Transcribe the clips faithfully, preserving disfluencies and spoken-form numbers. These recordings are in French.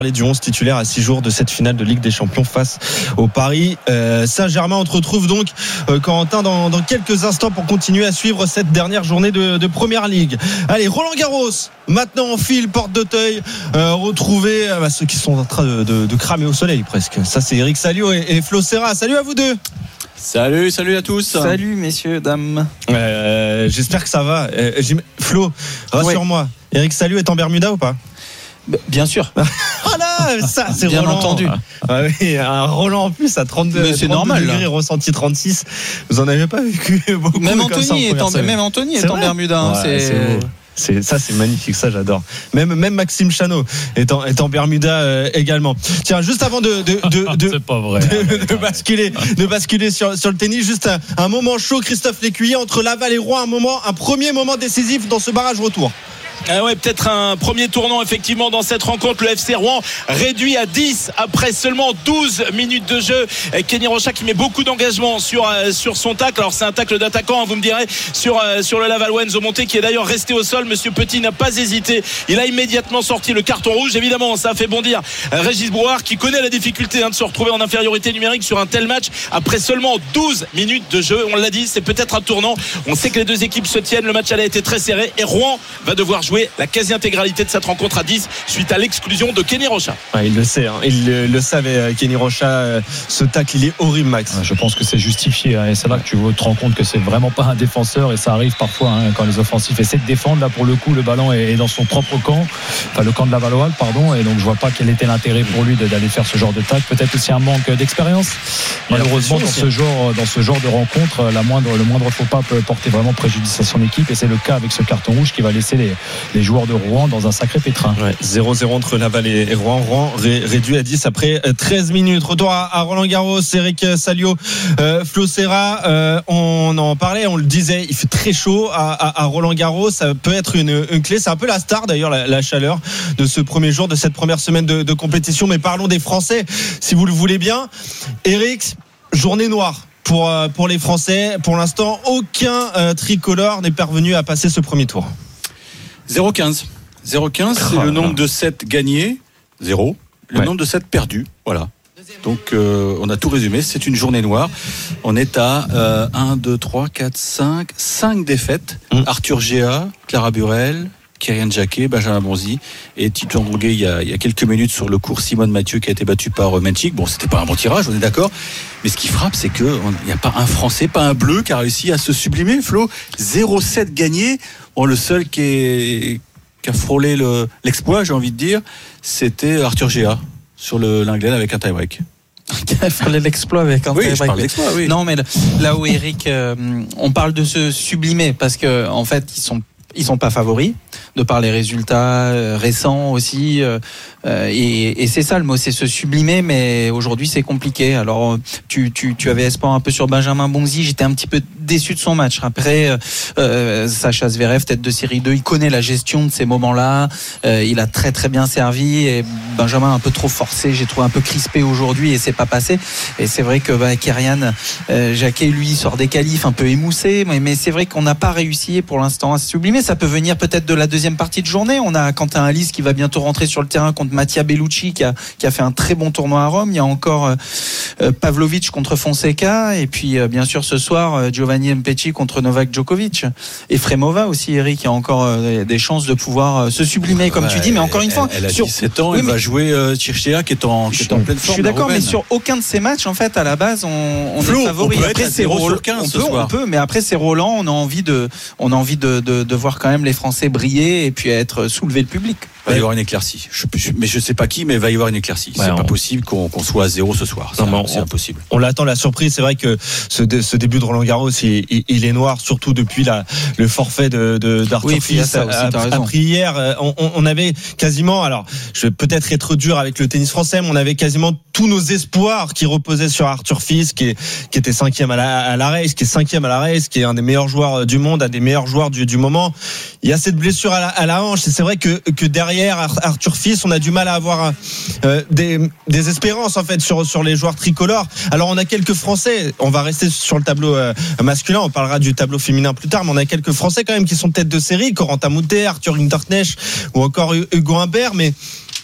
Du onze titulaire à six jours de cette finale de Ligue des Champions face au Paris euh, Saint-Germain. On te retrouve donc euh, Corentin dans, dans quelques instants pour continuer à suivre cette dernière journée de, de Première Ligue. Allez, Roland Garros maintenant en file, porte d'Auteuil, euh, retrouver euh, bah, ceux qui sont en train de, de, de cramer au soleil presque. Ça c'est Eric Salio et, et Flo Serra. Salut à vous deux. Salut, salut à tous. Salut messieurs, dames. euh, J'espère que ça va. euh, Flo, rassure-moi, ouais. Eric Salio est en Bermuda ou pas? Bien sûr. Ah là, ça c'est bien Roland. entendu. Ah oui, un Roland en plus à trente-deux, mais c'est normal, degrés, ressenti trente-six. Vous en avez pas vécu beaucoup. Même comme Anthony ça en est en, semaine. même Anthony C'est est en vrai. Bermuda. Hein, ouais, c'est... c'est beau. C'est, ça c'est magnifique, ça j'adore. Même, même Maxime Chanot est en, est en Bermuda euh, également. Tiens, juste avant de, de, de, de, c'est pas vrai, de, de, de basculer, de basculer sur, sur le tennis, juste un, un moment chaud, Christophe Lécuyer entre Laval et Rouen, un moment, un premier moment décisif dans ce barrage retour. Ah ouais, peut-être un premier tournant effectivement dans cette rencontre. Le F C Rouen réduit à dix après seulement douze minutes de jeu. Kenny Rocha qui met beaucoup d'engagement sur, euh, sur son tacle. Alors c'est un tacle d'attaquant, hein, vous me direz, sur, euh, sur le Lavallois Enzo Monté qui est d'ailleurs resté au sol. Monsieur Petit n'a pas hésité, il a immédiatement sorti le carton rouge. Évidemment ça a fait bondir euh, Régis Brouard qui connaît la difficulté hein, de se retrouver en infériorité numérique sur un tel match après seulement douze minutes de jeu. On l'a dit, c'est peut-être un tournant. On sait que les deux équipes se tiennent, le match a été très serré et Rouen va devoir jouer la quasi-intégralité de cette rencontre à dix suite à l'exclusion de Kenny Rocha. Ouais, il le sait, hein. il le, le savait, Kenny Rocha. Ce tacle, il est horrible, Max. Je pense que c'est justifié, hein, et c'est là que tu te rends compte que c'est vraiment pas un défenseur, et ça arrive parfois hein, quand les offensifs essaient de défendre. Là, pour le coup, le ballon est dans son propre camp, enfin le camp de Lavallois, pardon, et donc je vois pas quel était l'intérêt pour lui d'aller faire ce genre de tacle. Peut-être aussi un manque d'expérience. Malheureusement, dans ce genre, dans ce genre de rencontre, la moindre, le moindre faux pas peut porter vraiment préjudice à son équipe, et c'est le cas avec ce carton rouge qui va laisser les, les joueurs de Rouen dans un sacré pétrin. Ouais, zéro zéro entre Laval et Rouen. Rouen ré, réduit à dix après treize minutes. Retour à, à Roland Garros, Eric Salio, euh, Flo Serra, euh, on en parlait, on le disait, il fait très chaud à, à, à Roland Garros. Ça peut être une, une clé. C'est un peu la star d'ailleurs, la, la chaleur de ce premier jour, de cette première semaine de, de compétition. Mais parlons des Français, si vous le voulez bien. Eric, journée noire pour, pour les Français. Pour l'instant, aucun euh, tricolore n'est parvenu à passer ce premier tour. zéro quinze zéro quinze, c'est oh le nombre de sets gagnés, zéro. Le ouais. nombre de sets perdus, voilà. Donc euh, on a tout résumé, c'est une journée noire. On est à euh, un, deux, trois, quatre, cinq, cinq défaites. Mmh. Arthur Géa, Clara Burel, Kyrian Jacquet, Benjamin Bonzi et Tito Angoulé il y a, il y a quelques minutes sur le cours Simone Mathieu qui a été battu par euh, Menchik. Bon, c'était pas un bon tirage, on est d'accord. Mais ce qui frappe, c'est qu'il n'y a pas un Français, pas un Bleu qui a réussi à se sublimer, Flo. zéro sept gagné. Bon, le seul qui, est, qui a frôlé le, l'exploit, j'ai envie de dire, c'était Arthur Géa sur le Linglen avec un tie-break. Qui a frôlé l'exploit avec un oui, tie-break. Je parle d'exploit, oui. Non, mais là où Eric, euh, on parle de se sublimer parce que en fait, ils sont ils sont pas favoris de par les résultats euh, récents aussi euh, euh, et, et c'est ça le mot, c'est se sublimer, mais aujourd'hui c'est compliqué. Alors tu, tu, tu avais espoir un peu sur Benjamin Bonzi, j'étais un petit peu déçu de son match. Après euh, Sacha Zverev, tête de série deux, il connaît la gestion de ces moments-là, euh, il a très très bien servi et Benjamin un peu trop forcé, j'ai trouvé un peu crispé aujourd'hui et c'est pas passé. Et c'est vrai que bah, Kyrian euh, Jacquet lui sort des qualifs un peu émoussé, mais, mais c'est vrai qu'on n'a pas réussi pour l'instant à se sublimer. Ça peut venir peut-être de la deuxième partie de journée. On a Quentin Alice qui va bientôt rentrer sur le terrain contre Mattia Bellucci qui a, qui a fait un très bon tournoi à Rome. Il y a encore euh, Pavlovic contre Fonseca et puis euh, bien sûr ce soir euh, Giovanni Mpecci contre Novak Djokovic et Fremova aussi. Eric, il y a encore euh, des chances de pouvoir euh, se sublimer comme ouais, tu dis, mais encore une fois elle, elle a sur dix-sept ans, oui, elle va jouer euh, Tchirchea qui est en, qui est en pleine forme. Je suis d'accord, mais sur aucun de ces matchs en fait à la base on, on Flo, est favori. On peut après être c'est Roland, on peut, ce soir. on peut, mais après c'est Roland. On a envie de, on a envie de, de, de voir quand même les Français briller et puis être soulever le public. Il va y avoir une éclaircie. Je, mais je ne sais pas qui, mais il va y avoir une éclaircie. Ouais, c'est on... pas possible qu'on, qu'on soit à zéro ce soir. C'est, non, c'est on, impossible. On l'attend, la surprise. C'est vrai que ce, ce début de Roland Garros, il, il, il est noir, surtout depuis la, le forfait de, de, d'Arthur oui, Fils. Après hier, on, on avait quasiment, alors je vais peut-être être dur avec le tennis français, mais on avait quasiment tous nos espoirs qui reposaient sur Arthur Fils, qui, est, qui était cinquième à la, à la race, qui est cinquième à la race, qui est un des meilleurs joueurs du monde, un des meilleurs joueurs du, du moment. Il y a cette blessure à la, à la hanche, et c'est vrai que, que derrière Arthur Fils, on a du mal à avoir euh, des, des espérances en fait sur, sur les joueurs tricolores. Alors on a quelques Français, on va rester sur le tableau euh, masculin, on parlera du tableau féminin plus tard, mais on a quelques Français quand même qui sont tête de série, Corentin Moutet, Arthur Hinterknecht ou encore Hugo Humbert, mais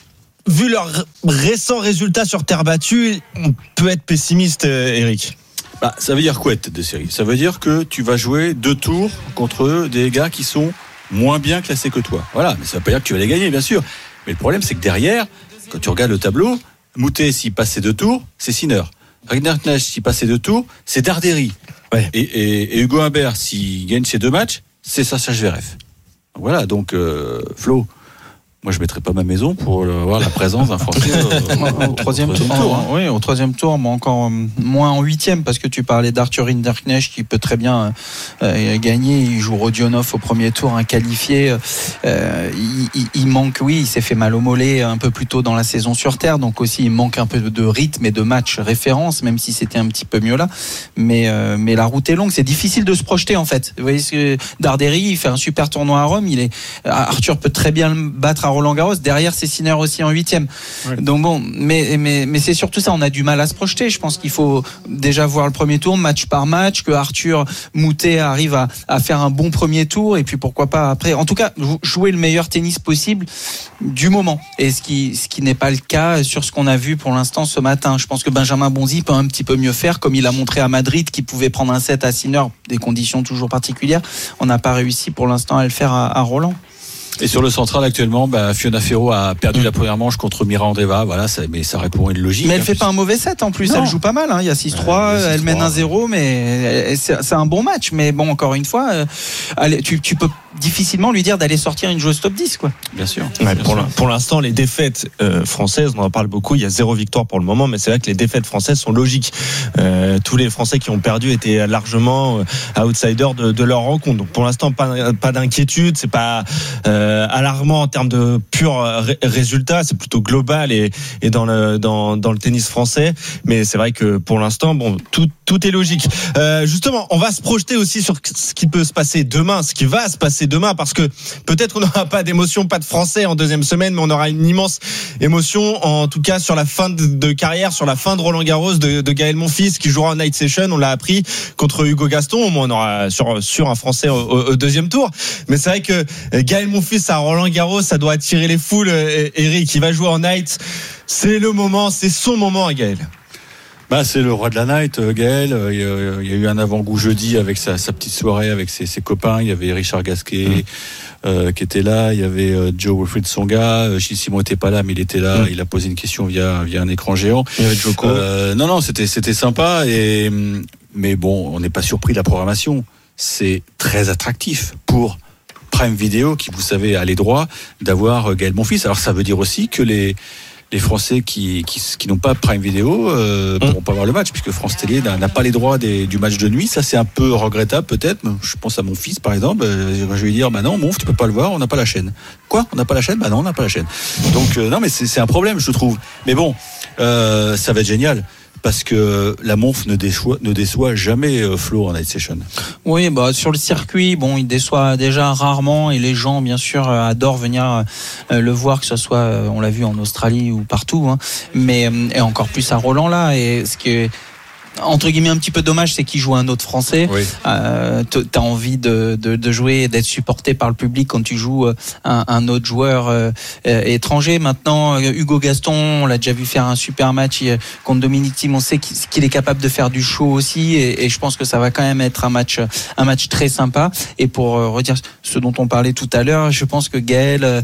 vu leurs récents résultats sur terre battue, on peut être pessimiste, Eric. Bah, ça veut dire quoi, tête de série ? Ça veut dire que tu vas jouer deux tours contre des gars qui sont moins bien classés que toi. Voilà, mais ça ne veut pas dire que tu vas les gagner, bien sûr. Mais le problème, c'est que derrière, quand tu regardes le tableau, Moutet, s'il passe ses deux tours, c'est Sinner. Rinderknecht, s'il passe ses deux tours, c'est Darderi. Ouais. Et, et, et Hugo Humbert, s'il gagne ses deux matchs, c'est Sacha Zverev. Voilà, donc euh, Flo, moi je ne mettrais pas ma maison pour euh, voir la présence d'un Français euh, au, au troisième tour. tour hein. Oui, au troisième tour, mais encore moins en huitième, parce que tu parlais d'Arthur Rinderknecht qui peut très bien euh, gagner. Il joue Rodionov au premier tour, un qualifié. Euh, il, il, il manque, oui, il s'est fait mal au mollet un peu plus tôt dans la saison sur terre, donc aussi il manque un peu de rythme et de match référence, même si c'était un petit peu mieux là. Mais, euh, mais la route est longue, c'est difficile de se projeter en fait. Vous voyez, ce que Darderi, il fait un super tournoi à Rome. Il est, Arthur peut très bien le battre à Roland Garros, derrière c'est Sinner aussi en huitième. Ouais. Donc bon, mais, mais, mais c'est surtout ça, on a du mal à se projeter. Je pense qu'il faut déjà voir le premier tour, match par match, que Arthur Moutet arrive à, à faire un bon premier tour, et puis pourquoi pas après, en tout cas jouer le meilleur tennis possible du moment, et ce qui, ce qui n'est pas le cas sur ce qu'on a vu pour l'instant ce matin. Je pense que Benjamin Bonzi peut un petit peu mieux faire, comme il a montré à Madrid qu'il pouvait prendre un set à Sinner, des conditions toujours particulières. On n'a pas réussi pour l'instant à le faire à, à Roland. Et sur le central actuellement, bah, Fiona Ferro a perdu mmh. la première manche contre Mira Andreeva, voilà, ça, mais ça répond à une logique. Mais elle hein, fait pas un mauvais set en plus, non. Elle joue pas mal, hein. Il y a six trois, euh, elle mène un zéro, mais c'est, c'est un bon match. Mais bon, encore une fois, euh, allez, tu, tu peux difficilement lui dire d'aller sortir une joueuse top dix, quoi. Bien sûr. Ouais, bien pour, sûr. pour l'instant, les défaites euh, françaises, on en parle beaucoup, il y a zéro victoire pour le moment, mais c'est vrai que les défaites françaises sont logiques. Euh, tous les Français qui ont perdu étaient largement euh, outsiders de, de leur rencontre. Donc pour l'instant, pas, pas d'inquiétude, c'est pas euh, alarmant en termes de purs ré- résultats, c'est plutôt global et, et dans, le, dans, dans le tennis français. Mais c'est vrai que pour l'instant, bon, tout, tout est logique. Euh, justement, on va se projeter aussi sur ce qui peut se passer demain, ce qui va se passer demain, parce que peut-être qu'on n'aura pas d'émotion, pas de Français en deuxième semaine, mais on aura une immense émotion, en tout cas sur la fin de, de carrière, sur la fin de Roland Garros de, de Gaël Monfils, qui jouera en night session, on l'a appris, contre Hugo Gaston. Au moins on aura sur, sur un Français au, au, au deuxième tour. Mais c'est vrai que Gaël Monfils à Roland Garros, ça doit attirer les foules. Eric, il va jouer en night, c'est le moment, c'est son moment à Gaël. Bah, c'est le roi de la night, Gaël. Il y a eu un avant-goût jeudi avec sa, sa petite soirée avec ses, ses copains. Il y avait Richard Gasquet mmh. euh, qui était là. Il y avait euh, Joe Wilfried Tsonga. Gilles Simon n'était pas là, mais il était là. Mmh. Il a posé une question via, via un écran géant. Il y avait Joko. Euh, non, non, c'était, c'était sympa. Et, mais bon, on n'est pas surpris de la programmation. C'est très attractif pour Prime Video, qui, vous savez, a les droits d'avoir Gaël Monfils. Alors, ça veut dire aussi que les... les Français qui, qui, qui n'ont pas Prime Video euh, pourront pas voir le match, puisque France Télé n'a, n'a pas les droits des, du match de nuit. Ça, c'est un peu regrettable, peut-être. Je pense à mon fils, par exemple. Je vais lui dire, bah non, Monf, tu peux pas le voir, on n'a pas la chaîne. Quoi ? On n'a pas la chaîne ? Bah non, on n'a pas la chaîne. Donc, euh, non, mais c'est, c'est un problème, je trouve. Mais bon, euh, ça va être génial. Parce que la Monf ne déçoit, ne déçoit jamais euh, Flo en night session. Oui, bah sur le circuit, bon, il déçoit déjà rarement, et les gens, bien sûr, euh, adorent venir euh, le voir, que ce soit, euh, on l'a vu en Australie ou partout, hein, mais et encore plus à Roland là. Et ce qui est entre guillemets un petit peu dommage, c'est qu'il joue un autre Français. Oui. Euh, t'as envie de, de, de jouer et d'être supporté par le public quand tu joues un, un autre joueur euh, étranger. Maintenant, Hugo Gaston, on l'a déjà vu faire un super match contre Dominic Thiem. On sait qu'il est capable de faire du show aussi, et, et je pense que ça va quand même être un match, un match très sympa. Et pour redire ce dont on parlait tout à l'heure, je pense que Gaël,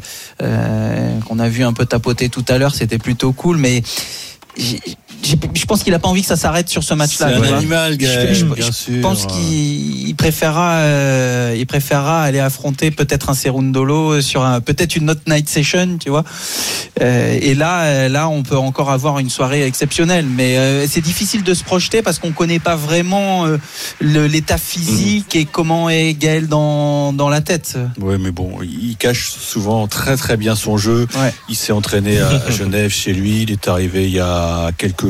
euh, qu'on a vu un peu tapoter tout à l'heure, c'était plutôt cool, mais j'ai, j'ai, je pense qu'il a pas envie que ça s'arrête sur ce match-là. C'est un vois. animal, Gaël, je, je, bien je sûr. pense qu'il il préférera, euh, il préférera aller affronter peut-être un Cerundolo sur un, peut-être une autre night session, tu vois. Euh, et là, là, on peut encore avoir une soirée exceptionnelle. Mais euh, c'est difficile de se projeter parce qu'on connaît pas vraiment euh, le, l'état physique mmh. et comment est Gaël dans dans la tête. Ouais, mais bon, il cache souvent très très bien son jeu. Ouais. Il s'est entraîné à Genève chez lui. Il est arrivé il y a quelques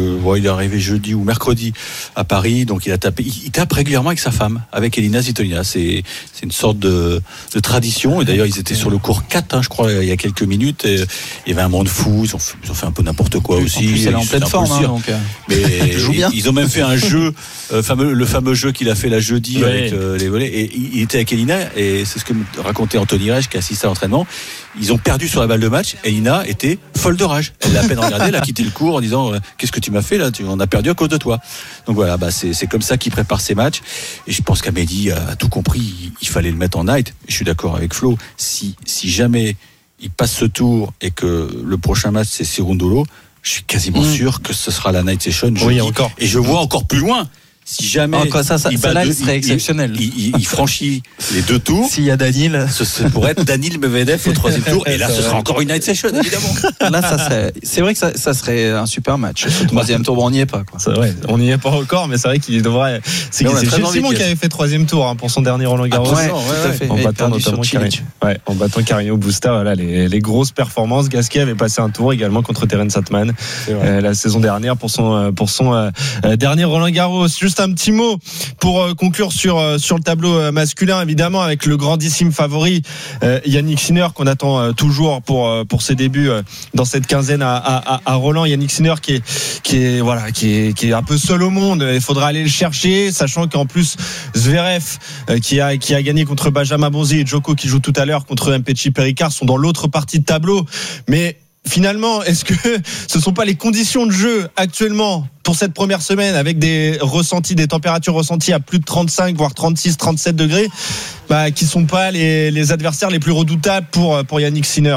que bon, il est arrivé jeudi ou mercredi à Paris, donc il a tapé, il, il tape régulièrement avec sa femme, avec Elina Svitolina. C'est c'est une sorte de, de tradition. Et d'ailleurs, ils étaient sur le cours quatre, hein, je crois, il y a quelques minutes. Et, il y avait un monde fou. Ils ont fait, ils ont fait un peu n'importe quoi en aussi. En plus, elle est en pleine forme, hein, donc. Mais ils, ils ont même fait un jeu, euh, fameux, le fameux jeu qu'il a fait là jeudi ouais. avec euh, les volets. Et il était avec Elina, et c'est ce que racontait Anthony Reich qui assiste à l'entraînement. Ils ont perdu sur la balle de match. Et Elina était folle de rage. Elle l'a à peine regardé, elle a quitté le cours en disant euh, qu'est-ce que tu m'as fait là, tu, on a perdu à cause de toi. Donc voilà, bah c'est, c'est comme ça qu'il prépare ses matchs. Et je pense qu'Amédi a tout compris. Il, il fallait le mettre en night. Je suis d'accord avec Flo. Si, si jamais il passe ce tour et que le prochain match c'est Cerundolo, je suis quasiment mmh. sûr que ce sera la night session. Oui, encore. Et je vois encore plus loin. Si jamais oh, ça, ça, il, ça là, deux, il serait il, exceptionnel. Il, il, il franchit les deux tours. S'il y a Danil, ce, ce pourrait être Danil Medvedev au troisième tour. Et là, ce sera encore une night session, évidemment. Là, ça serait, c'est vrai que ça, ça serait un super match. Ce troisième tour, bon, on n'y est pas. Quoi. C'est vrai, on n'y est pas encore, mais c'est vrai qu'il devrait. C'est, c'est Gilles Simon qui avait fait troisième tour hein, pour son dernier Roland Garros. Ah, ouais, ouais, tout à fait. En battant notamment Carino. Ouais, en battant Carino Busta. Voilà, les, les grosses performances. Gasquet avait passé un tour également contre Terence Atman euh, la saison dernière pour son pour son euh, dernier Roland Garros. Juste un petit mot. Pour conclure sur sur le tableau masculin, évidemment avec le grandissime favori euh, Yannick Sinner qu'on attend euh, toujours pour pour ses débuts euh, dans cette quinzaine à, à, à Roland. Yannick Sinner qui est qui est voilà qui est qui est un peu seul au monde. Il faudra aller le chercher, sachant qu'en plus Zverev euh, qui a qui a gagné contre Benjamin Bonzi et Djoko qui joue tout à l'heure contre Mpetshi Perricard sont dans l'autre partie de tableau, mais finalement, est-ce que ce sont pas les conditions de jeu actuellement pour cette première semaine avec des ressentis, des températures ressenties à plus de trente-cinq voire trente-six, trente-sept degrés, bah, qui sont pas les, les adversaires les plus redoutables pour, pour Yannick Sinner?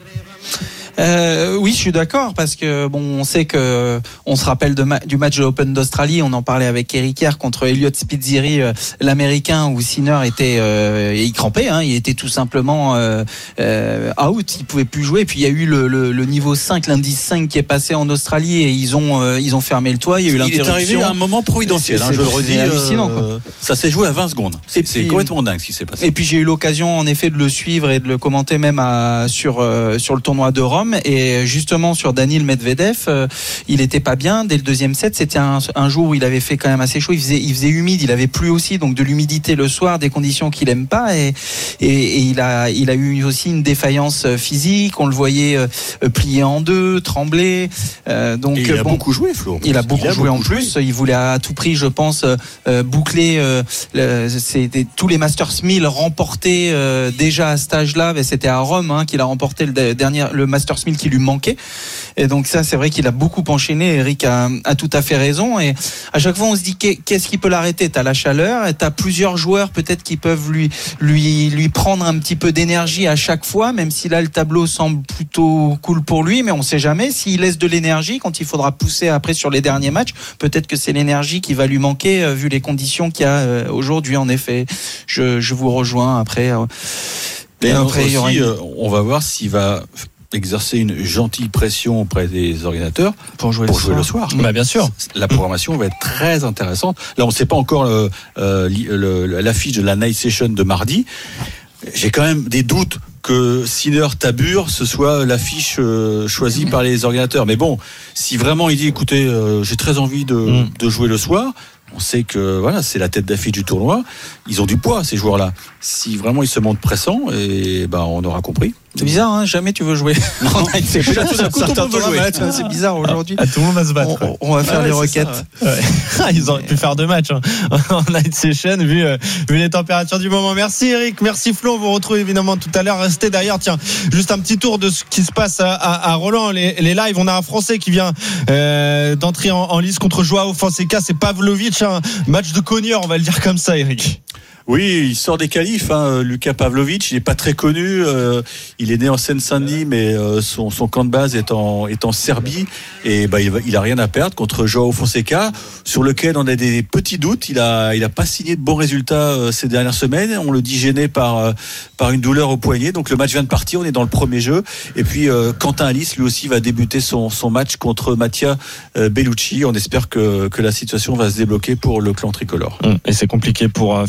Euh, oui, je suis d'accord parce que bon, on sait que on se rappelle de ma- du match de l'Open d'Australie. On en parlait avec Eric Kerr contre Elliot Spitziri, euh, l'Américain, où Sinner était, euh, il crampait. Hein, il était tout simplement euh, euh, out. Il pouvait plus jouer. Et puis il y a eu le, le, le niveau cinq, l'indice cinq qui est passé en Australie et ils ont euh, ils ont fermé le toit. Il y a eu l'interruption. Il est arrivé à un moment providentiel. Hein, je le redis, hallucinant. Euh, ça s'est joué à vingt secondes. C'est, puis, c'est complètement dingue ce qui s'est passé. Et puis j'ai eu l'occasion en effet de le suivre et de le commenter même à, sur euh, sur le tournoi de Rome. Et justement sur Danil Medvedev, euh, il était pas bien dès le deuxième set. C'était un, un jour où il avait fait quand même assez chaud. Il faisait, il faisait humide. Il avait plu aussi, donc de l'humidité le soir, des conditions qu'il aime pas. Et, et, et il a, il a eu aussi une défaillance physique. On le voyait euh, plié en deux, trembler. Euh, donc et il a bon, beaucoup joué, Flo. Il a beaucoup il a joué beaucoup en plus. Joué. Il voulait à tout prix, je pense, euh, boucler euh, le, c'était tous les Masters mille remportés euh, déjà à cet âge-là. Mais c'était à Rome hein, qu'il a remporté le dernier, le Masters mille qui lui manquait. Et donc ça, c'est vrai qu'il a beaucoup enchaîné. Eric a, a tout à fait raison. Et à chaque fois, on se dit qu'est-ce qui peut l'arrêter? T'as la chaleur, et t'as plusieurs joueurs peut-être qui peuvent lui lui lui prendre un petit peu d'énergie à chaque fois, même si là le tableau semble plutôt cool pour lui. Mais on sait jamais s'il laisse de l'énergie quand il faudra pousser après sur les derniers matchs. Peut-être que c'est l'énergie qui va lui manquer vu les conditions qu'il y a aujourd'hui. En effet, je je vous rejoins après. Et après, aussi, il y aura une... euh, on va voir s'il va exercer une gentille pression auprès des organisateurs pour jouer, pour le, jouer soir. le soir. Bah bien sûr. La programmation va être très intéressante. Là, on ne sait pas encore le, euh, le, l'affiche de la night session de mardi. J'ai quand même des doutes que Sinner Tabur ce soit l'affiche euh, choisie par les organisateurs. Mais bon, si vraiment il dit écoutez, euh, j'ai très envie de, mm. de jouer le soir. On sait que voilà, c'est la tête d'affiche du tournoi. Ils ont du poids ces joueurs-là. Si vraiment ils se montrent pressants, et ben on aura compris. C'est bizarre, hein, jamais tu veux jouer. c'est tout d'un coup, tout le monde veut jouer. C'est bizarre aujourd'hui. Ah, tout le monde va se battre. On, on va faire ah, les requêtes. Ça, ouais. Ils auraient pu faire deux matchs hein, en night session vu, euh, vu les températures du moment. Merci Eric, merci Flo. On vous retrouve évidemment tout à l'heure. Restez d'ailleurs. Tiens, juste un petit tour de ce qui se passe à, à, à Roland. Les, les lives, on a un Français qui vient euh, d'entrer en, en lice contre Joao Fonseca. C'est Pavlovic, un match de cogneur, on va le dire comme ça, Eric. Oui, il sort des qualifs, hein, Luka Pavlovic. Il n'est pas très connu. Euh, il est né en Seine-Saint-Denis, mais euh, son, son camp de base est en, est en Serbie. Et bah, il, va, il a rien à perdre contre Joao Fonseca, sur lequel on a des petits doutes. Il a, il a pas signé de bons résultats euh, ces dernières semaines. On le dit gêné par, euh, par une douleur au poignet. Donc le match vient de partir. On est dans le premier jeu. Et puis euh, Quentin Alice, lui aussi, va débuter son, son match contre Mattia euh, Bellucci. On espère que, que la situation va se débloquer pour le clan tricolore. Et c'est compliqué pour euh, Fiona Fiori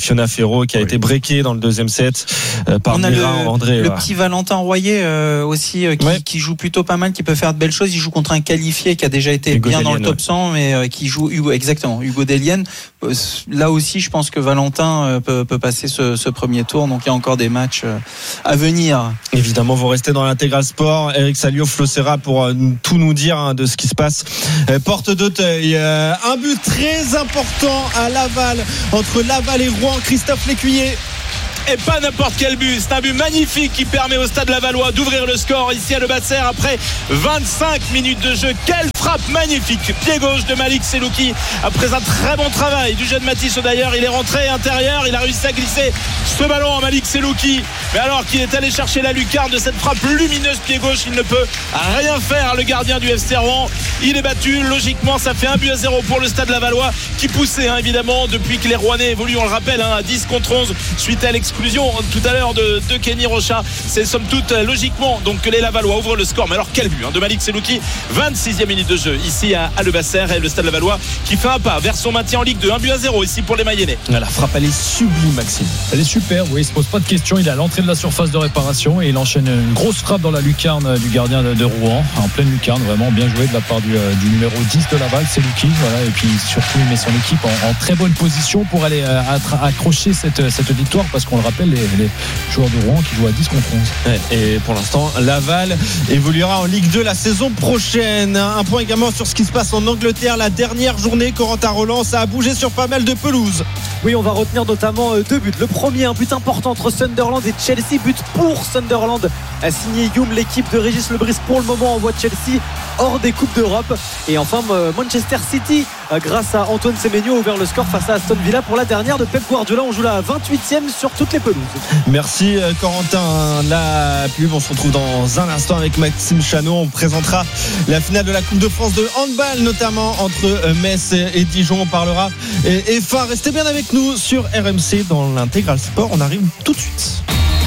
zéro qui a été breaké dans le deuxième set euh, par On a Mira le, André. le ouais. petit Valentin Royer euh, aussi euh, qui, Ouais. qui joue plutôt pas mal, qui peut faire de belles choses. Il joue contre un qualifié qui a déjà été Hugo bien Delienne, dans le top ouais. cent, mais euh, qui joue Hugo, exactement Hugo Delienne. Euh, Là aussi, je pense que Valentin euh, peut, peut passer ce, ce premier tour. Donc il y a encore des matchs euh, à venir. Évidemment, vous restez dans l'intégral sport. Eric Salio, Flo Serra pour euh, tout nous dire hein, de ce qui se passe. Euh, porte d'Auteuil, euh, un but très important à Laval, entre Laval et Rouen. Christophe Lécuyer. Et pas n'importe quel but, c'est un but magnifique qui permet au Stade Lavallois d'ouvrir le score ici à Le Bas-de-Serre après vingt-cinq minutes de jeu. Quelle frappe magnifique, pied gauche de Malik Selouki après un très bon travail du jeune Mathis d'ailleurs. Il est rentré intérieur, il a réussi à glisser ce ballon à Malik Selouki, mais alors qu'il est allé chercher la lucarne de cette frappe lumineuse pied gauche, il ne peut rien faire, le gardien du F C Rouen. Il est battu, logiquement ça fait un but à zéro pour le Stade Lavallois qui poussait hein, évidemment depuis que les Rouennais évoluent, on le rappelle hein, à dix contre onze suite à l'exclusion tout à l'heure de, de Kenny Rocha. C'est somme toute logiquement donc que les Lavallois ouvrent le score. Mais alors quel but hein, de Malik Selouki, vingt-sixième minute de jeu ici à, à Le Bas-de-Serre, et le Stade Lavallois qui fait un pas vers son maintien en Ligue deux, un but à zéro ici pour les Mayennais. La frappe elle est sublime, Maxime. Elle est super, oui, il se pose pas de questions. Il est à l'entrée de la surface de réparation et il enchaîne une grosse frappe dans la lucarne du gardien de, de Rouen, en pleine lucarne, vraiment bien joué de la part du, du numéro dix de Laval, c'est Luki, voilà, et puis surtout il met son équipe en, en très bonne position pour aller euh, attra- accrocher cette, cette victoire, parce qu'on le rappelle, les, les joueurs de Rouen qui jouent à dix contre onze. Ouais, et pour l'instant, Laval évoluera en Ligue deux la saison prochaine. Un point également sur ce qui se passe en Angleterre, la dernière journée. Corentin Roland, ça a bougé sur pas mal de pelouses. Oui, on va retenir notamment deux buts. Le premier, un but important entre Sunderland et Chelsea. But pour Sunderland, a signé Youm, l'équipe de Régis Lebris pour le moment envoie Chelsea hors des Coupes d'Europe. Et enfin, Manchester City, grâce à Antoine Semenyo, a ouvert le score face à Aston Villa pour la dernière de Pep Guardiola. On joue la vingt-huitième sur toutes les pelouses. Merci Corentin. La pub, on se retrouve dans un instant avec Maxime Chanot. On présentera la finale de la Coupe de France de handball, notamment entre Metz et Dijon. On parlera et F un. Restez bien avec nous sur R M C dans l'intégral sport. On arrive tout de suite.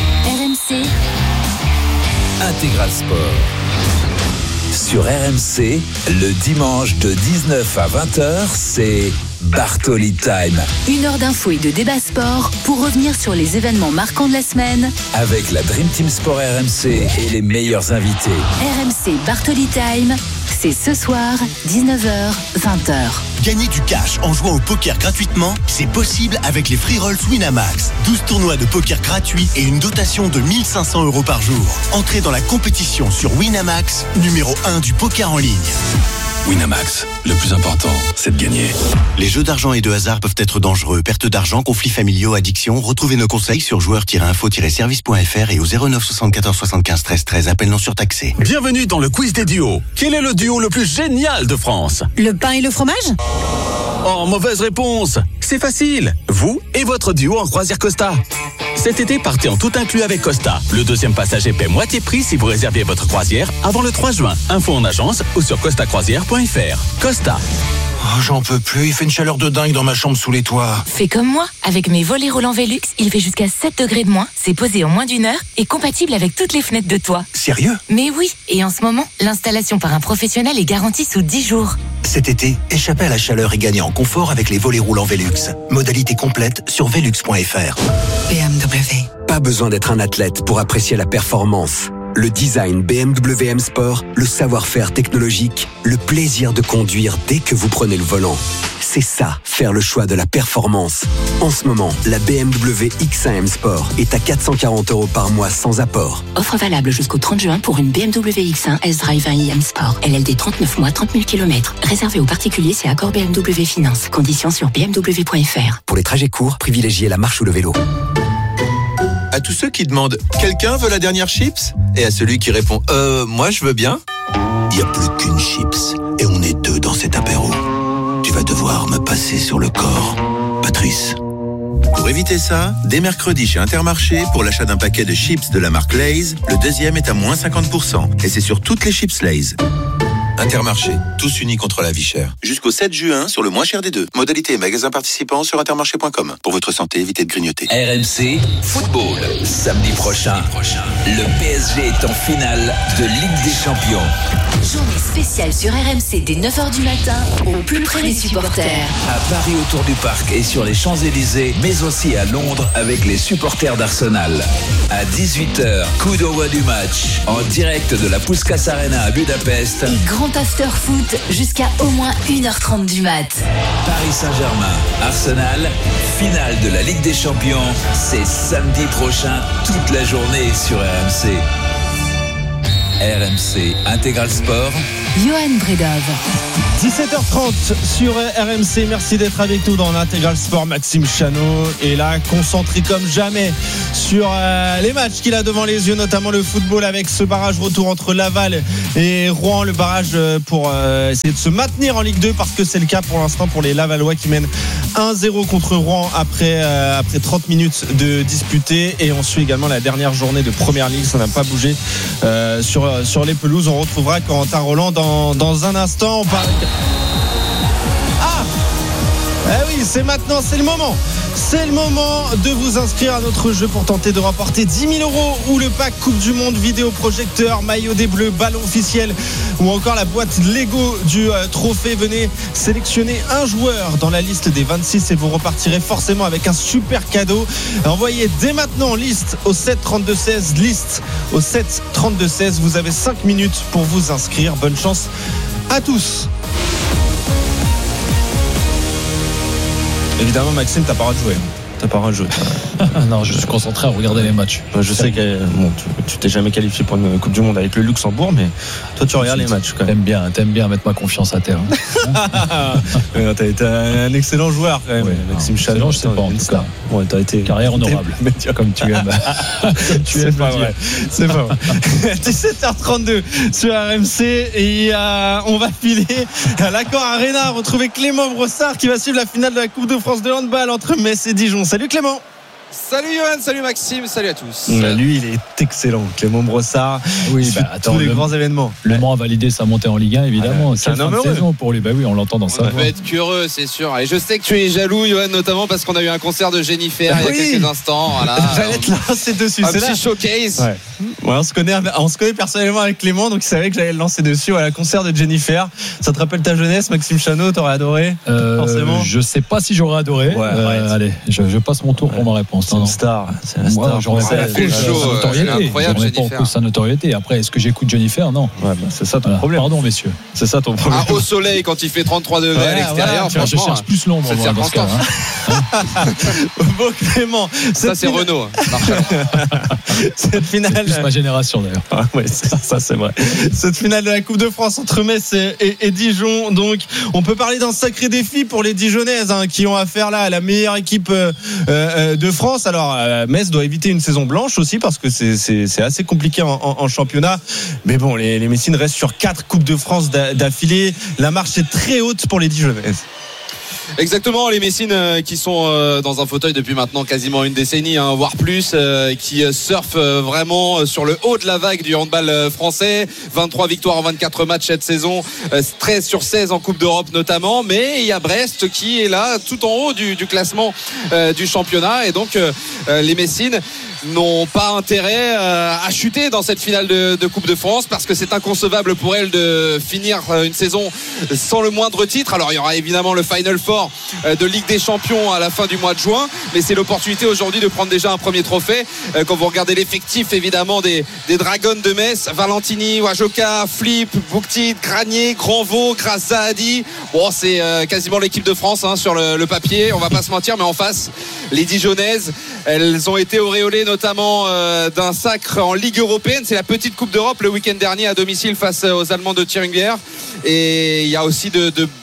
R M C Intégral Sport. Sur R M C, le dimanche de dix-neuf à vingt heures, c'est Bartoli Time. Une heure d'infos et de débat sport pour revenir sur les événements marquants de la semaine. Avec la Dream Team Sport R M C et les meilleurs invités. R M C Bartoli Time, c'est ce soir, dix-neuf heures, vingt heures. Gagner du cash en jouant au poker gratuitement, c'est possible avec les free rolls Winamax. douze tournois de poker gratuits et une dotation de mille cinq cents euros par jour. Entrez dans la compétition sur Winamax, numéro un du poker en ligne. Winamax, le plus important, c'est de gagner. Les jeux d'argent et de hasard peuvent être dangereux. Perte d'argent, conflits familiaux, addiction. Retrouvez nos conseils sur joueurs tiret info tiret service point f r et au zéro neuf soixante-quatorze soixante-quinze treize treize. Appel non surtaxé. Bienvenue dans le quiz des duos. Quel est le duo le plus génial de France? Le pain et le fromage? Oh, mauvaise réponse. C'est facile. Vous et votre duo en croisière Costa. Cet été, partez en tout inclus avec Costa. Le deuxième passager paie moitié prix si vous réservez votre croisière avant le trois juin. Info en agence ou sur costa croisière point f r. Costa. Oh, j'en peux plus, il fait une chaleur de dingue dans ma chambre sous les toits. Fais comme moi, avec mes volets roulants Velux, il fait jusqu'à sept degrés de moins, c'est posé en moins d'une heure et compatible avec toutes les fenêtres de toit. Sérieux? Mais oui, et en ce moment, l'installation par un professionnel est garantie sous dix jours. Cet été, échappez à la chaleur et gagnez en confort avec les volets roulants Velux. Modalité complète sur velux point f r. B M W. Pas besoin d'être un athlète pour apprécier la performance. Le design B M W M Sport, le savoir-faire technologique, le plaisir de conduire dès que vous prenez le volant. C'est ça, faire le choix de la performance. En ce moment, la B M W X un M Sport est à quatre cent quarante euros par mois sans apport. Offre valable jusqu'au trente juin pour une B M W X un S-Drive un i M Sport. L L D trente-neuf mois, trente mille kilomètres. Réservé aux particuliers, c'est accord B M W Finance. Conditions sur b m w point f r. Pour les trajets courts, privilégiez la marche ou le vélo. À tous ceux qui demandent « Quelqu'un veut la dernière chips ?» et à celui qui répond « Euh, moi je veux bien ?» Il n'y a plus qu'une chips et on est deux dans cet apéro. Tu vas devoir me passer sur le corps, Patrice. Pour éviter ça, dès mercredi chez Intermarché, pour l'achat d'un paquet de chips de la marque Lay's, le deuxième est à moins cinquante pour cent. Et c'est sur toutes les chips Lay's. Intermarché, tous unis contre la vie chère. Jusqu'au sept juin, sur le moins cher des deux. Modalité et magasin participants sur intermarché point com. Pour votre santé, évitez de grignoter. R M C Football. Samedi prochain, le P S G est en finale de Ligue des Champions. Journée spéciale sur R M C dès neuf heures du matin, au plus près des supporters. À Paris autour du parc et sur les Champs-Élysées, mais aussi à Londres avec les supporters d'Arsenal. À dix-huit heures, coup d'envoi du match en direct de la Puskás Arena à Budapest. Et grand after foot jusqu'à au moins une heure trente du mat. Paris Saint-Germain, Arsenal, finale de la Ligue des Champions. C'est samedi prochain, toute la journée sur R M C. R M C Intégral Sport. Johan Bredov. dix-sept heures trente sur R M C. Merci d'être avec nous dans l'Intégral Sport. Maxime Chanot est là, concentré comme jamais sur euh, les matchs qu'il a devant les yeux, notamment le football avec ce barrage retour entre Laval et Rouen. Le barrage pour euh, essayer de se maintenir en Ligue deux, parce que c'est le cas pour l'instant pour les Lavallois qui mènent un zéro contre Rouen après, euh, après trente minutes de disputé. Et on suit également la dernière journée de Première Ligue. Ça n'a pas bougé euh, sur, sur les pelouses. On retrouvera Corentin Roland dans, dans un instant. On parle... Ah Eh oui, c'est maintenant, c'est le moment. C'est le moment de vous inscrire à notre jeu pour tenter de remporter dix mille euros ou le pack Coupe du Monde, vidéoprojecteur, maillot des Bleus, ballon officiel ou encore la boîte Lego du euh, trophée. Venez sélectionner un joueur dans la liste des vingt-six et vous repartirez forcément avec un super cadeau. Envoyez dès maintenant liste au sept trente-deux seize, liste au sept trente-deux seize. Vous avez cinq minutes pour vous inscrire. Bonne chance à tous. Évidemment, Maxime, t'as pas le droit de jouer. T'as pas le droit de jouer. Non, je suis concentré à regarder les matchs. Je sais que bon, tu, tu t'es jamais qualifié pour une Coupe du Monde avec le Luxembourg, mais toi, tu regardes les matchs quand même. T'aimes bien, t'aimes bien mettre ma confiance à terre. Ouais, t'as été un excellent joueur quand même, ouais, Maxime Chanot. Je sais pas en tout cas. Ouais, t'as été carrière honorable, comme tu aimes. Comme tu aimes pas vrai. C'est pas vrai. dix-sept heures trente-deux sur R M C et euh, on va filer à l'Accor Arena, retrouver Clément Brossard qui va suivre la finale de la Coupe de France de handball entre Metz et Dijon. Salut Clément. Salut Johan, salut Maxime, salut à tous. Lui, il est excellent, Clément Brossard. Oui, bah, attends, tous les le, grands événements. Le Mans a validé sa montée en Ligue un, évidemment. Ah, c'est un homme heureux saison pour lui. Bah oui, on l'entend dans on sa voix. On peut être curieux, c'est sûr. Et je sais que tu es jaloux, Johan, notamment parce qu'on a eu un concert de Jennifer oui. il y a quelques instants. Voilà. J'allais te lancer dessus. Un c'est petit là. showcase. Ouais. Ouais, on se connaît, on se connaît personnellement avec Clément, donc il savait que j'allais le lancer dessus. Voilà, concert de Jennifer. Ça te rappelle ta jeunesse, Maxime Chanot? T'aurais adoré euh, forcément. Je sais pas si j'aurais adoré. Ouais, euh, ouais, allez, je, je passe mon tour ouais. pour ma réponse. C'est une star. C'est la star. Moi, j'aurais pas sa notoriété. Après, est-ce que j'écoute Jennifer? Non. Ouais, bah, c'est ça ton voilà. problème. Pardon, messieurs. C'est ça ton problème. Ah, au soleil, quand il fait trente-trois degrés ouais, à l'extérieur, voilà, je cherche plus l'ombre moi, dans ce cas. Bon, Clément. Ça, c'est Renault. Cette finale. C'est plus ma génération d'ailleurs. Ah, ouais, ça, ça, c'est vrai. Cette finale de la Coupe de France entre Metz et, et, et Dijon. Donc, on peut parler d'un sacré défi pour les Dijonnaises hein, qui ont affaire là à la meilleure équipe euh, euh, de France. Alors, euh, Metz doit éviter une saison blanche aussi parce que c'est, c'est, c'est assez compliqué en, en, en championnat. Mais bon, les, les Messines restent sur quatre Coupes de France d'affilée. La marche est très haute pour les Dijonnaises. Exactement, les Messines euh, qui sont euh, dans un fauteuil depuis maintenant quasiment une décennie, hein, voire plus, euh, qui euh, surfent euh, vraiment sur le haut de la vague du handball euh, français. vingt-trois victoires en vingt-quatre matchs cette saison, euh, treize sur seize en Coupe d'Europe notamment. Mais il y a Brest qui est là tout en haut du, du classement euh, du championnat. Et donc euh, euh, les Messines n'ont pas intérêt euh, à chuter dans cette finale de, de Coupe de France parce que c'est inconcevable pour elles de finir euh, une saison sans le moindre titre. Alors il y aura évidemment le Final Four de Ligue des Champions à la fin du mois de juin, mais c'est l'opportunité aujourd'hui de prendre déjà un premier trophée. Quand vous regardez l'effectif évidemment des, des Dragons de Metz, Valentini, Wajoka, Flip, Bouktit, Granier, Granvaux, Grazadi, bon c'est euh, quasiment l'équipe de France hein, sur le, le papier, on va pas se mentir, mais en face les Dijonnaises, elles ont été auréolées notamment euh, d'un sacre en Ligue européenne, c'est la petite Coupe d'Europe le week-end dernier à domicile face aux Allemands de Thuringia, et il y a aussi de, de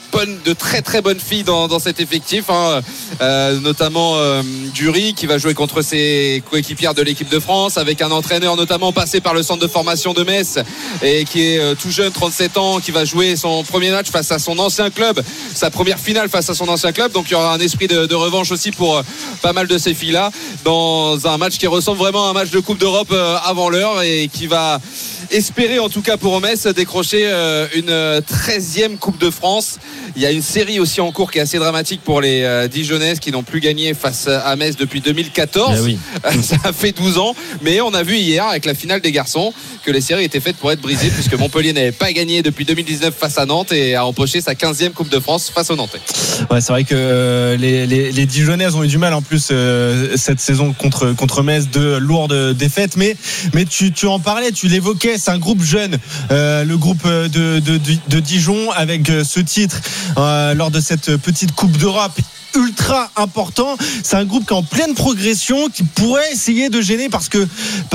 bonnes, de très très bonnes filles dans, dans cet effectif, hein. euh, notamment euh, Dury qui va jouer contre ses coéquipières de l'équipe de France, avec un entraîneur notamment passé par le centre de formation de Metz et qui est euh, tout jeune, trente-sept ans, qui va jouer son premier match face à son ancien club, sa première finale face à son ancien club. Donc il y aura un esprit de, de revanche aussi pour euh, pas mal de ces filles-là, dans un match qui ressemble vraiment à un match de Coupe d'Europe euh, avant l'heure, et qui va espérer, en tout cas pour Metz, décrocher euh, une treizième Coupe de France. Il y a une série aussi en cours qui est assez dramatique pour les euh, Dijonnaises, qui n'ont plus gagné face à Metz depuis deux mille quatorze. Oui. Ça fait douze ans, mais on a vu hier avec la finale des garçons que les séries étaient faites pour être brisées, puisque Montpellier n'avait pas gagné depuis deux mille dix-neuf face à Nantes et a empoché sa quinzième Coupe de France face aux Nantais. Ouais, c'est vrai que euh, les, les, les Dijonnaises ont eu du mal en plus euh, cette saison contre, contre Metz, de lourdes défaites, mais, mais tu, tu en parlais, tu l'évoquais, c'est un groupe jeune, euh, le groupe de, de, de, de Dijon, avec ce titre euh, lors de cette petite Coupe d'Europe ultra important. C'est un groupe qui est en pleine progression, qui pourrait essayer de gêner parce que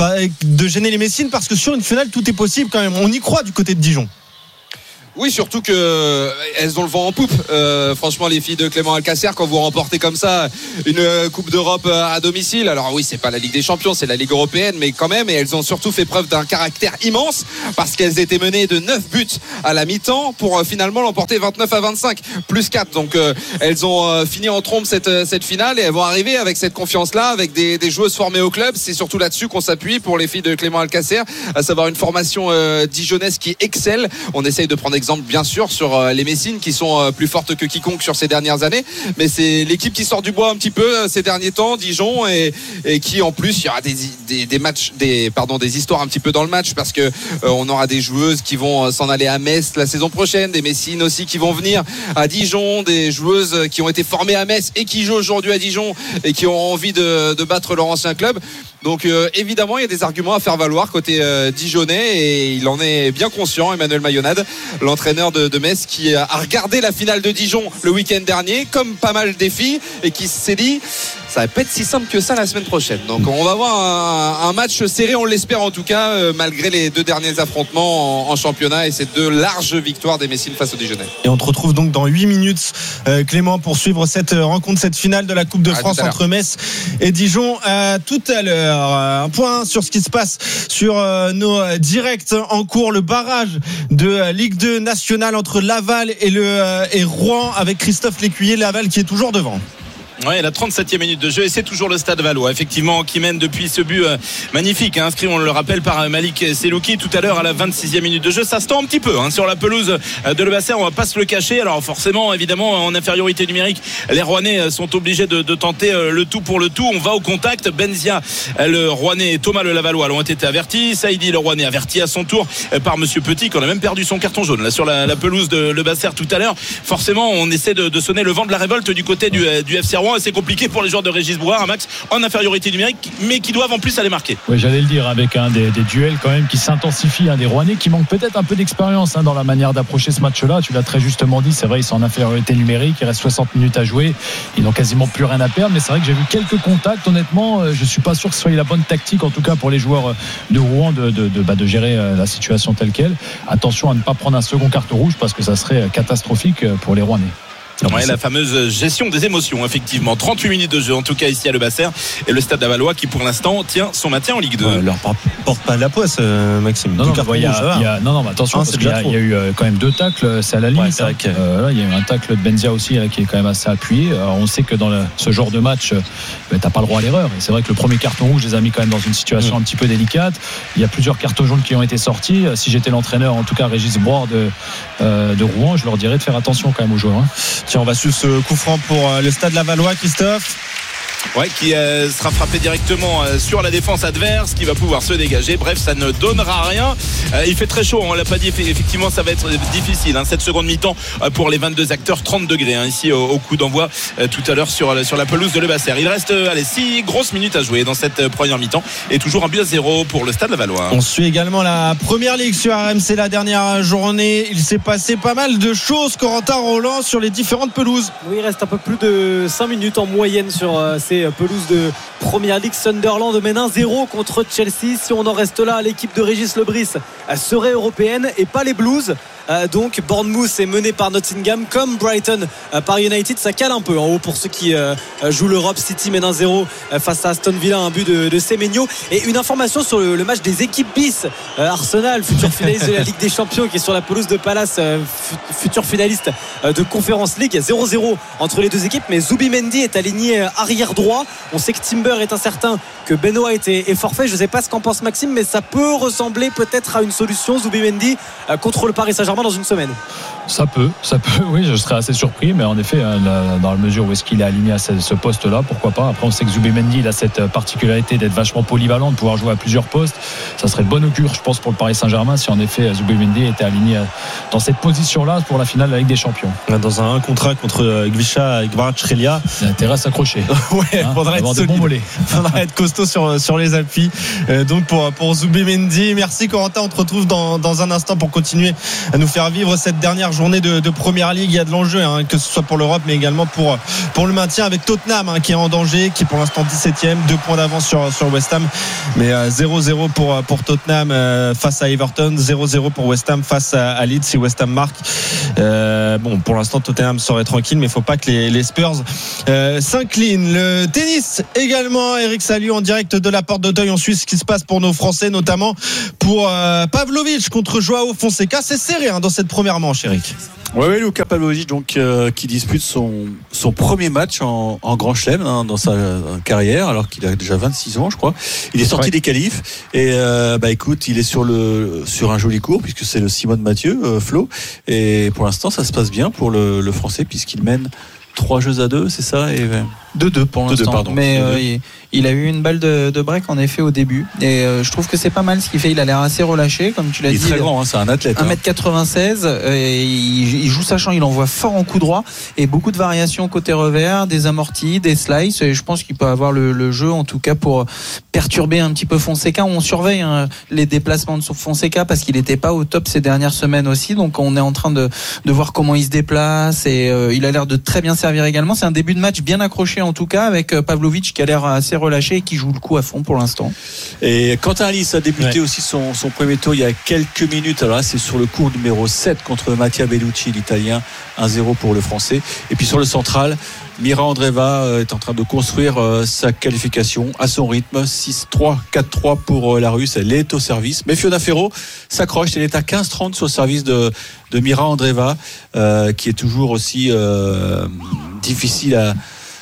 de gêner les Messines, parce que sur une finale tout est possible quand même. On y croit du côté de Dijon. Oui, surtout que elles ont le vent en poupe. Euh, franchement, les filles de Clément Alcacer, quand vous remportez comme ça une Coupe d'Europe à domicile, alors oui, c'est pas la Ligue des Champions, c'est la Ligue européenne, mais quand même, et elles ont surtout fait preuve d'un caractère immense, parce qu'elles étaient menées de neuf buts à la mi-temps pour euh, finalement l'emporter vingt-neuf à vingt-cinq, plus quatre. Donc euh, elles ont euh, fini en trombe cette, cette finale, et elles vont arriver avec cette confiance-là, avec des, des joueuses formées au club. C'est surtout là-dessus qu'on s'appuie pour les filles de Clément Alcacer, à savoir une formation euh, dijonnaise qui excelle. On essaye de prendre exemple bien sûr sur les Messines, qui sont plus fortes que quiconque sur ces dernières années, mais c'est l'équipe qui sort du bois un petit peu ces derniers temps, Dijon, et, et qui en plus il y aura des, des, des matchs des, pardon, des histoires un petit peu dans le match, parce que euh, on aura des joueuses qui vont s'en aller à Metz la saison prochaine, des Messines aussi qui vont venir à Dijon, des joueuses qui ont été formées à Metz et qui jouent aujourd'hui à Dijon et qui ont envie de, de battre leur ancien club. Donc euh, évidemment il y a des arguments à faire valoir côté euh, dijonnais, et il en est bien conscient, Emmanuel Mayonade, l'entraîneur de, de Metz, qui a regardé la finale de Dijon le week-end dernier comme pas mal des filles, et qui s'est dit ça va pas être si simple que ça la semaine prochaine. Donc on va avoir un, un match serré, on l'espère en tout cas, euh, malgré les deux derniers affrontements en, en championnat et ces deux larges victoires des Messines face aux Dijonnais. Et on te retrouve donc dans huit minutes, euh, Clément, pour suivre cette rencontre, cette finale de la Coupe de à France entre Metz et Dijon. À tout à l'heure. Un point sur ce qui se passe sur euh, nos directs en cours, le barrage de euh, Ligue deux nationale entre Laval et, le, euh, et Rouen, avec Christophe Lécuyer. Laval qui est toujours devant. Ouais, la trente-septième minute de jeu, et c'est toujours le Stade Valois, effectivement, qui mène depuis ce but euh, magnifique, hein, inscrit, on le rappelle, par euh, Malik Selouki tout à l'heure à la vingt-sixième minute de jeu. Ça se tend un petit peu hein, sur la pelouse euh, de Le Basser, on va pas se le cacher. Alors forcément, évidemment, en infériorité numérique, les Rouennais euh, sont obligés de, de tenter euh, le tout pour le tout. On va au contact. Benzia, euh, le Rouennais, et Thomas le Lavallois ont été avertis. Saïdi, le Rouennais, averti à son tour euh, par Monsieur Petit, qui a même perdu son carton jaune là sur la, la pelouse de Le Basser tout à l'heure. Forcément, on essaie de, de sonner le vent de la révolte du côté du, euh, du F C Rouen, et c'est compliqué pour les joueurs de Régis Brouard, un max en infériorité numérique, mais qui doivent en plus aller marquer. Oui, j'allais le dire, avec un des, des duels quand même qui s'intensifient, un des Rouennais qui manque peut-être un peu d'expérience hein, dans la manière d'approcher ce match-là. Tu l'as très justement dit, c'est vrai, ils sont en infériorité numérique, il reste soixante minutes à jouer, ils n'ont quasiment plus rien à perdre, mais c'est vrai que j'ai vu quelques contacts. Honnêtement, je suis pas sûr que ce soit la bonne tactique, en tout cas pour les joueurs de Rouen, de, de, de, bah, de gérer la situation telle qu'elle. Attention à ne pas prendre un second carton rouge, parce que ça serait catastrophique pour les Rouennais. Ouais, la fameuse gestion des émotions, effectivement. trente-huit minutes de jeu, en tout cas ici à Le Basser, et le Stade Lavallois qui pour l'instant tient son maintien en Ligue deux. Ouais, leur porte pas de la poisse, euh, Maxime. Non, non, bah, y a, y a, non, non, mais attention, ah, parce qu'il y a, y a eu euh, quand même deux tacles, c'est à la limite. Ouais, c'est vrai que... euh, là, il y a eu un tacle de Benzia aussi là, qui est quand même assez appuyé. Alors, on sait que dans le, ce genre de match, bah, t'as pas le droit à l'erreur. Et c'est vrai que le premier carton rouge les a mis quand même dans une situation mmh. un petit peu délicate. Il y a plusieurs cartons jaunes qui ont été sortis. Si j'étais l'entraîneur, en tout cas Régis Brouard de, euh, de Rouen, je leur dirais de faire attention quand même aux joueurs. Hein. Tiens, on va suivre ce coup franc pour le Stade Lavallois, Christophe. Ouais, qui euh, sera frappé directement euh, sur la défense adverse, qui va pouvoir se dégager. Bref, ça ne donnera rien. Euh, il fait très chaud, on l'a pas dit, effectivement ça va être difficile hein, cette seconde mi-temps euh, pour les vingt-deux acteurs, trente degrés hein, ici au, au coup d'envoi euh, tout à l'heure sur, sur la pelouse de Le Basser. Il reste euh, allez, six grosses minutes à jouer dans cette euh, première mi-temps, et toujours un but à zéro pour le Stade Lavallois. On suit également la Première Ligue sur R M C la dernière journée. Il s'est passé pas mal de choses, Corentin Roland, sur les différentes pelouses. Oui, il reste un peu plus de cinq minutes en moyenne sur euh, ces pelouses de Première Ligue. Sunderland mène un zéro contre Chelsea. Si on en reste là, l'équipe de Régis Lebris serait européenne et pas les Blues. Euh, donc Bournemouth est mené par Nottingham comme Brighton euh, par United. Ça cale un peu en haut pour ceux qui euh, jouent l'Europe. City mène un zéro euh, face à Aston Villa, un but de, de Semenyo. Et une information sur le, le match des équipes bis. euh, Arsenal, futur finaliste de la Ligue des Champions, qui est sur la pelouse de Palace, euh, futur finaliste euh, de Conference League. Il y a zéro zéro entre les deux équipes, mais Zubimendi est aligné euh, arrière droit. On sait que Timber est incertain, que Ben White est, est forfait. Je ne sais pas ce qu'en pense Maxime, mais ça peut ressembler peut-être à une solution, Zubimendi euh, contre le Paris Saint-Germain dans une semaine. Ça peut, ça peut, oui, je serais assez surpris, mais en effet, dans la mesure où est-ce qu'il est aligné à ce, ce poste-là, pourquoi pas. Après, on sait que Zubimendi, il a cette particularité d'être vachement polyvalent, de pouvoir jouer à plusieurs postes. Ça serait de bon augure, je pense, pour le Paris Saint-Germain, si en effet Zubimendi était aligné dans cette position-là pour la finale de la Ligue des Champions. Dans un contrat contre Gvisha et Kvaratskhelia, il a intérêt à s'accrocher. Ouais, il hein, faudrait être solide. Faudrait être costaud sur, sur les appuis. Euh, donc pour, pour Zubimendi, merci Corentin, on te retrouve dans, dans un instant pour continuer à nous faire vivre cette dernière journée de, de Première Ligue. Il y a de l'enjeu, hein, que ce soit pour l'Europe, mais également pour, pour le maintien, avec Tottenham, hein, qui est en danger, qui est pour l'instant dix-septième, deux points d'avance sur, sur West Ham, mais euh, zéro zéro pour, pour Tottenham euh, face à Everton, zéro zéro pour West Ham face à, à Leeds. Si West Ham marque, euh, bon, pour l'instant Tottenham serait tranquille, mais il ne faut pas que les, les Spurs euh, s'inclinent. Le tennis également, Eric Salio en direct de la Porte d'Auteuil en Suisse. Ce qui se passe pour nos Français, notamment pour euh, Pavlovic contre Joao Fonseca. C'est serré, hein, dans cette première manche, Eric. Oui, oui, Luka Pavlovic, donc euh, qui dispute son son premier match en, en Grand Chelem, hein, dans sa euh, carrière, alors qu'il a déjà vingt-six ans, je crois. Il est sorti ouais. des qualifs et euh, bah écoute, il est sur le sur un joli cours, puisque c'est le Simone Mathieu, euh, Flo, et pour l'instant ça se passe bien pour le, le Français, puisqu'il mène trois jeux à deux, c'est ça, et deux deux pour l'instant. deux deux, pardon. Mais euh, il, il a eu une balle de, de break en effet au début, et euh, je trouve que c'est pas mal ce qu'il fait. Il a l'air assez relâché, comme tu l'as il dit. Il est très grand, hein, c'est un athlète. un mètre quatre-vingt-seize, et il, il joue sachant, il envoie fort en coup droit, et beaucoup de variations côté revers, des amortis, des slices, et je pense qu'il peut avoir le, le jeu, en tout cas pour perturber un petit peu Fonseca. On surveille hein, les déplacements de Fonseca, parce qu'il n'était pas au top ces dernières semaines aussi, donc on est en train de, de voir comment il se déplace, et euh, il a l'air de très bien servir également. C'est un début de match bien accroché en tout cas, avec Pavlovic qui a l'air assez relâché et qui joue le coup à fond pour l'instant. Et Quentin Alice a débuté ouais. aussi son, son premier tour il y a quelques minutes. Alors là, c'est sur le court numéro sept contre Mattia Bellucci, l'Italien, un zéro pour le Français. Et puis sur le central, Mira Andreeva est en train de construire sa qualification à son rythme. six trois, quatre trois pour la Russe. Elle est au service. Mais Fiona Ferro s'accroche. Elle est à quinze trente sur le service de, de Mira Andreeva, euh, qui est toujours aussi euh, difficile à,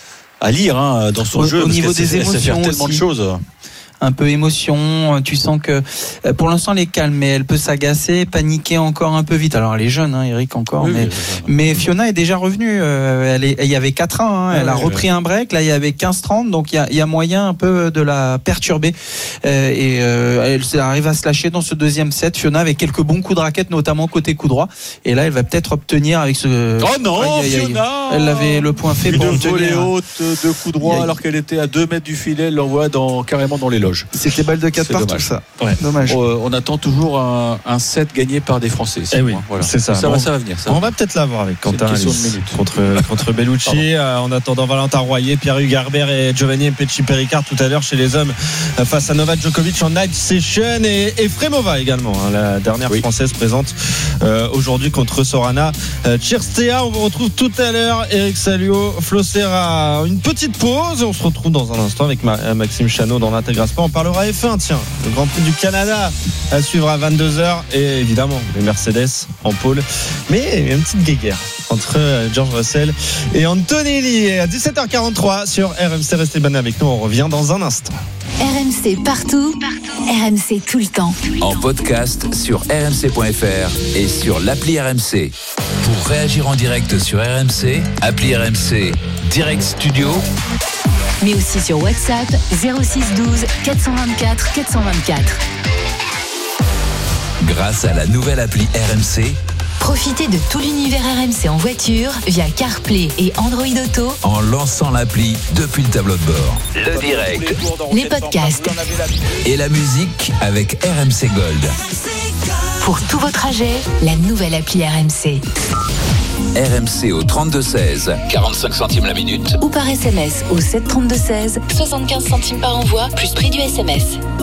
à lire hein, dans son au, jeu. Au niveau des émotions, elle sait faire tellement aussi. de choses. Un peu émotion, tu sens que pour l'instant elle est calme, mais elle peut s'agacer, paniquer encore un peu vite. Alors elle est jeune, hein, Eric encore, oui, mais, oui, mais Fiona est déjà revenue. Euh, elle est, il y avait quatre un, hein, elle oui, a repris oui. un break. Là il y avait quinze trente, donc il y a, il y a moyen un peu de la perturber. Euh, et euh, elle arrive à se lâcher dans ce deuxième set. Fiona avec quelques bons coups de raquette, notamment côté coup droit. Et là elle va peut-être obtenir avec ce. Oh non, aïe, aïe, aïe. Fiona. Elle avait le point fait une pour obtenir. Volée haute de coup droit, aïe, aïe. Alors qu'elle était à deux mètres du filet. Elle l'envoie dans carrément dans les loges. C'était balle de quatre partout, ça. Ouais. Dommage. Euh, on attend toujours un, un set gagné par des Français. Eh oui, voilà. c'est ça. Ça, bon, va, ça va venir. Ça on va. va peut-être l'avoir avec Quentin Alice contre, contre Bellucci. euh, en attendant Valentin Royer, Pierre Hugues-Herbert et Giovanni Mpetshi-Perricard tout à l'heure chez les hommes euh, face à Novak Djokovic en night session, et, et Fremova également, hein, la dernière oui. Française présente euh, aujourd'hui contre Sorana euh, Tchirstea. On vous retrouve tout à l'heure. Eric Salio, Flo Serra. Une petite pause et on se retrouve dans un instant avec Ma- Maxime Chanot dans l'Intégration. On parlera F un, tiens, le Grand Prix du Canada à suivre à vingt-deux heures, et évidemment les Mercedes en pôle, mais il y a une petite guéguerre entre George Russell et Antonelli à dix-sept heures quarante-trois sur R M C. Restez bien avec nous, on revient dans un instant. R M C partout, partout. R M C tout le temps. En podcast sur r m c point f r et sur l'appli R M C. Pour réagir en direct sur R M C, appli R M C Direct Studio, mais aussi sur WhatsApp zéro six douze quatre cent vingt-quatre quatre cent vingt-quatre. Grâce à la nouvelle appli R M C, profitez de tout l'univers R M C en voiture via CarPlay et Android Auto en lançant l'appli depuis le tableau de bord. Le direct, les podcasts et la musique avec R M C Gold. Pour tous vos trajets, la nouvelle appli R M C. R M C au trente-deux seize, quarante-cinq centimes la minute. Ou par S M S au sept trente-deux seize, soixante-quinze centimes par envoi, plus prix du S M S. Ou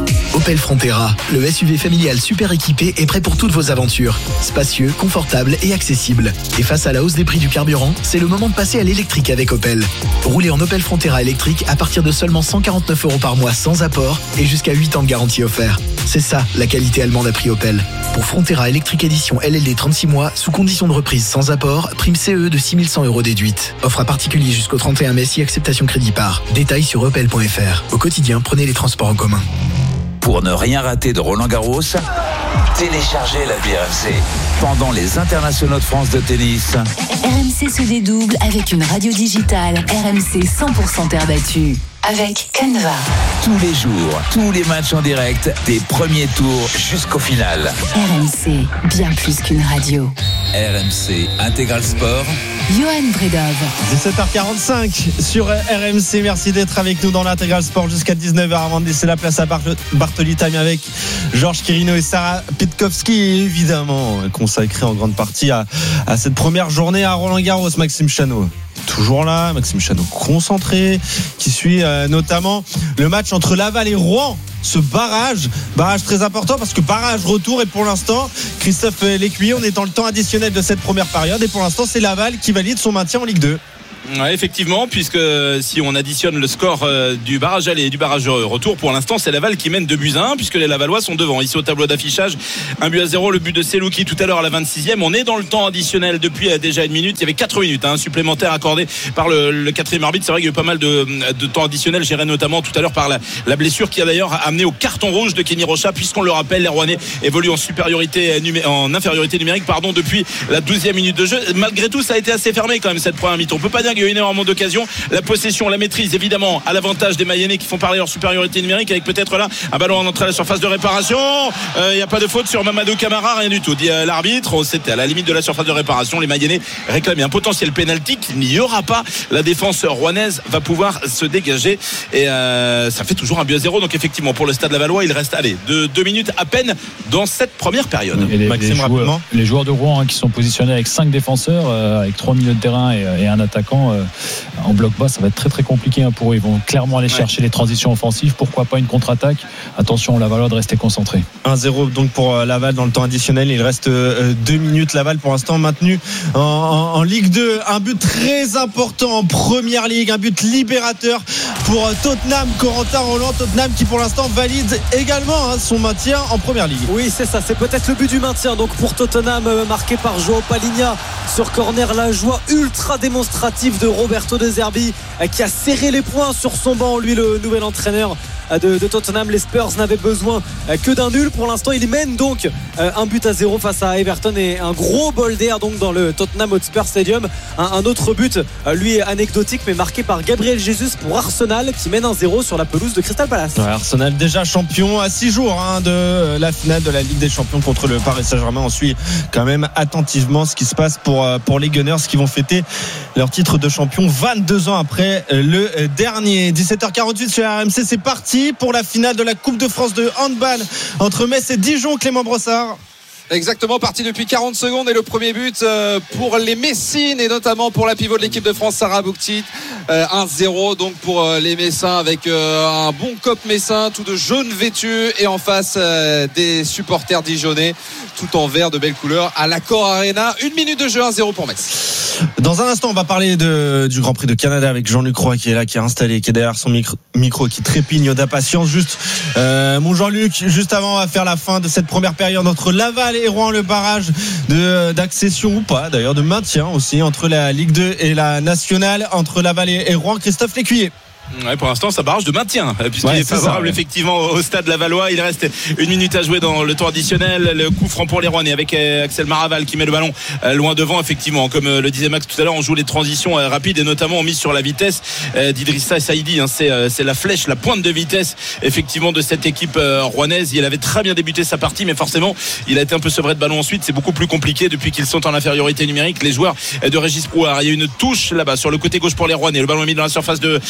Opel Frontera, le S U V familial super équipé est prêt pour toutes vos aventures. Spacieux, confortable et accessible. Et face à la hausse des prix du carburant, c'est le moment de passer à l'électrique avec Opel. Roulez en Opel Frontera électrique à partir de seulement cent quarante-neuf euros par mois sans apport et jusqu'à huit ans de garantie offert. C'est ça, la qualité allemande à prix Opel. Pour Frontera électrique édition L L D trente-six mois, sous condition de reprise sans apport, prime C E de six mille cent euros déduite. Offre à particulier jusqu'au trente et un mai si acceptation crédit par. Détails sur opel point f r. Au quotidien, prenez les transports en commun. Pour ne rien rater de Roland Garros, téléchargez l'appli R M C. Pendant les internationaux de France de tennis, R M C se dédouble avec une radio digitale. R M C cent pour cent terre battue. Avec Canva. Tous les jours, tous les matchs en direct, des premiers tours jusqu'au final. R M C, bien plus qu'une radio. R M C Intégral Sport. Johan Bredov. dix-sept heures quarante-cinq sur R M C. Merci d'être avec nous dans l'Intégral Sport jusqu'à dix-neuf heures avant de laisser la place à Bar- Bartoli Time avec Georges Quirino et Sarah Pitkowski. Évidemment, consacré en grande partie à, à cette première journée à Roland-Garros. Maxime Chanot toujours là, Maxime Chanot concentré, qui suit euh, notamment le match entre Laval et Rouen. Ce barrage, barrage très important parce que barrage retour, et pour l'instant Christophe Lécuyer, on est dans le temps additionnel de cette première période et pour l'instant c'est Laval qui valide son maintien en Ligue deux. Ouais, effectivement, puisque si on additionne le score euh, du barrage aller et du barrage retour, pour l'instant c'est Laval qui mène deux buts à un, puisque les Lavallois sont devant. Ici au tableau d'affichage, un but à zéro, le but de Selouki tout à l'heure à la vingt-sixième. On est dans le temps additionnel depuis euh, déjà une minute. Il y avait quatre minutes hein, supplémentaires accordées par le, le quatrième arbitre. C'est vrai qu'il y a eu pas mal de, de temps additionnel, géré notamment tout à l'heure par la, la blessure qui a d'ailleurs amené au carton rouge de Kenny Rocha, puisqu'on le rappelle, les Rouennais évoluent en supériorité numé- en infériorité numérique pardon, depuis la douzième minute de jeu. Malgré tout, ça a été assez fermé quand même cette première mi-temps. On peut pas dire qu'il y a eu énormément d'occasions. La possession, la maîtrise évidemment à l'avantage des Mayennais qui font parler leur supériorité numérique, avec peut-être là un ballon en entrée à la surface de réparation. Il euh, n'y a pas de faute sur Mamadou Camara, rien du tout, dit euh, l'arbitre. C'était à la limite de la surface de réparation. Les Mayennais réclamaient un potentiel pénalty qu'il n'y aura pas. La défense rouennaise va pouvoir se dégager et euh, ça fait toujours un but à zéro. Donc effectivement pour le Stade Lavallois il reste allez, de deux minutes à peine dans cette première période. Et les, Maxime, les, joueurs, les joueurs de Rouen hein, qui sont positionnés avec cinq défenseurs, euh, avec trois milieux de terrain et, et un attaquant euh, en bloc bas, ça va être très très compliqué hein, pour eux. Ils vont clairement aller chercher ouais. les transitions offensives. Pourquoi pas une contre-attaque? Attention, Laval de rester concentré. un zéro donc pour Laval dans le temps additionnel. Il reste euh, deux minutes. Laval pour l'instant maintenu en, en, en Ligue deux. Un but très important en Première Ligue, un but libérateur pour Tottenham. Corentin Roland, Tottenham qui pour l'instant valide également hein, son maintien en Première Ligue. Oui, c'est ça, c'est peut-être le but du maintien donc pour Tottenham, euh, marqué par João Palhinha sur corner. La joie ultra démonstrative de Roberto De Zerbi euh, qui a serré les poings sur son banc, lui le nouvel entraîneur de, de Tottenham. Les Spurs n'avaient besoin que d'un nul. Pour l'instant ils mènent donc un but à zéro face à Everton et un gros bol d'air donc dans le Tottenham Hotspur Stadium. Un, un autre but lui anecdotique mais marqué par Gabriel Jesus pour Arsenal qui mène un zéro sur la pelouse de Crystal Palace. Ouais, Arsenal déjà champion à six jours hein, de la finale de la Ligue des Champions contre le Paris Saint-Germain. On suit quand même attentivement ce qui se passe pour, pour les Gunners qui vont fêter leur titre de champion vingt-deux ans après le dernier. Dix-sept heures quarante-huit sur R M C, c'est parti pour la finale de la Coupe de France de handball entre Metz et Dijon. Clément Brossard. Exactement, parti depuis quarante secondes et le premier but pour les Messines et notamment pour la pivot de l'équipe de France Sarah Bouktit. un zéro donc pour les Messins avec un bon cop messin tout de jaune vêtu et en face des supporters dijonnais tout en vert de belles couleurs à l'Accor Arena. Une minute de jeu, un zéro pour Metz. Dans un instant on va parler de, du Grand Prix de Canada avec Jean-Luc Roy qui est là, qui est installé, qui est derrière son micro, micro qui trépigne d'impatience. Juste euh, mon Jean-Luc, juste avant on va faire la fin de cette première période entre Laval et Rouen, le barrage de, d'accession ou pas d'ailleurs, de maintien aussi entre la Ligue deux et la Nationale, entre Laval et, et Rouen. Christophe Lécuyer. Ouais, pour l'instant, ça barrage de maintien, puisqu'il ouais, est favorable ça, ouais. effectivement au Stade Lavallois. Il reste une minute à jouer dans le temps additionnel. Le coup franc pour les Rouennais avec Axel Maraval qui met le ballon loin devant. Effectivement, comme le disait Max tout à l'heure, on joue les transitions rapides et notamment on mise sur la vitesse d'Idrissa Saïdi. C'est, c'est la flèche, la pointe de vitesse effectivement de cette équipe rouennaise. Il avait très bien débuté sa partie, mais forcément, il a été un peu sevré de ballon ensuite. C'est beaucoup plus compliqué depuis qu'ils sont en infériorité numérique. Les joueurs de Régis Prouard. Il y a une touche là-bas sur le côté gauche pour les Rouennais. Le ballon est mis dans la surface de Rébé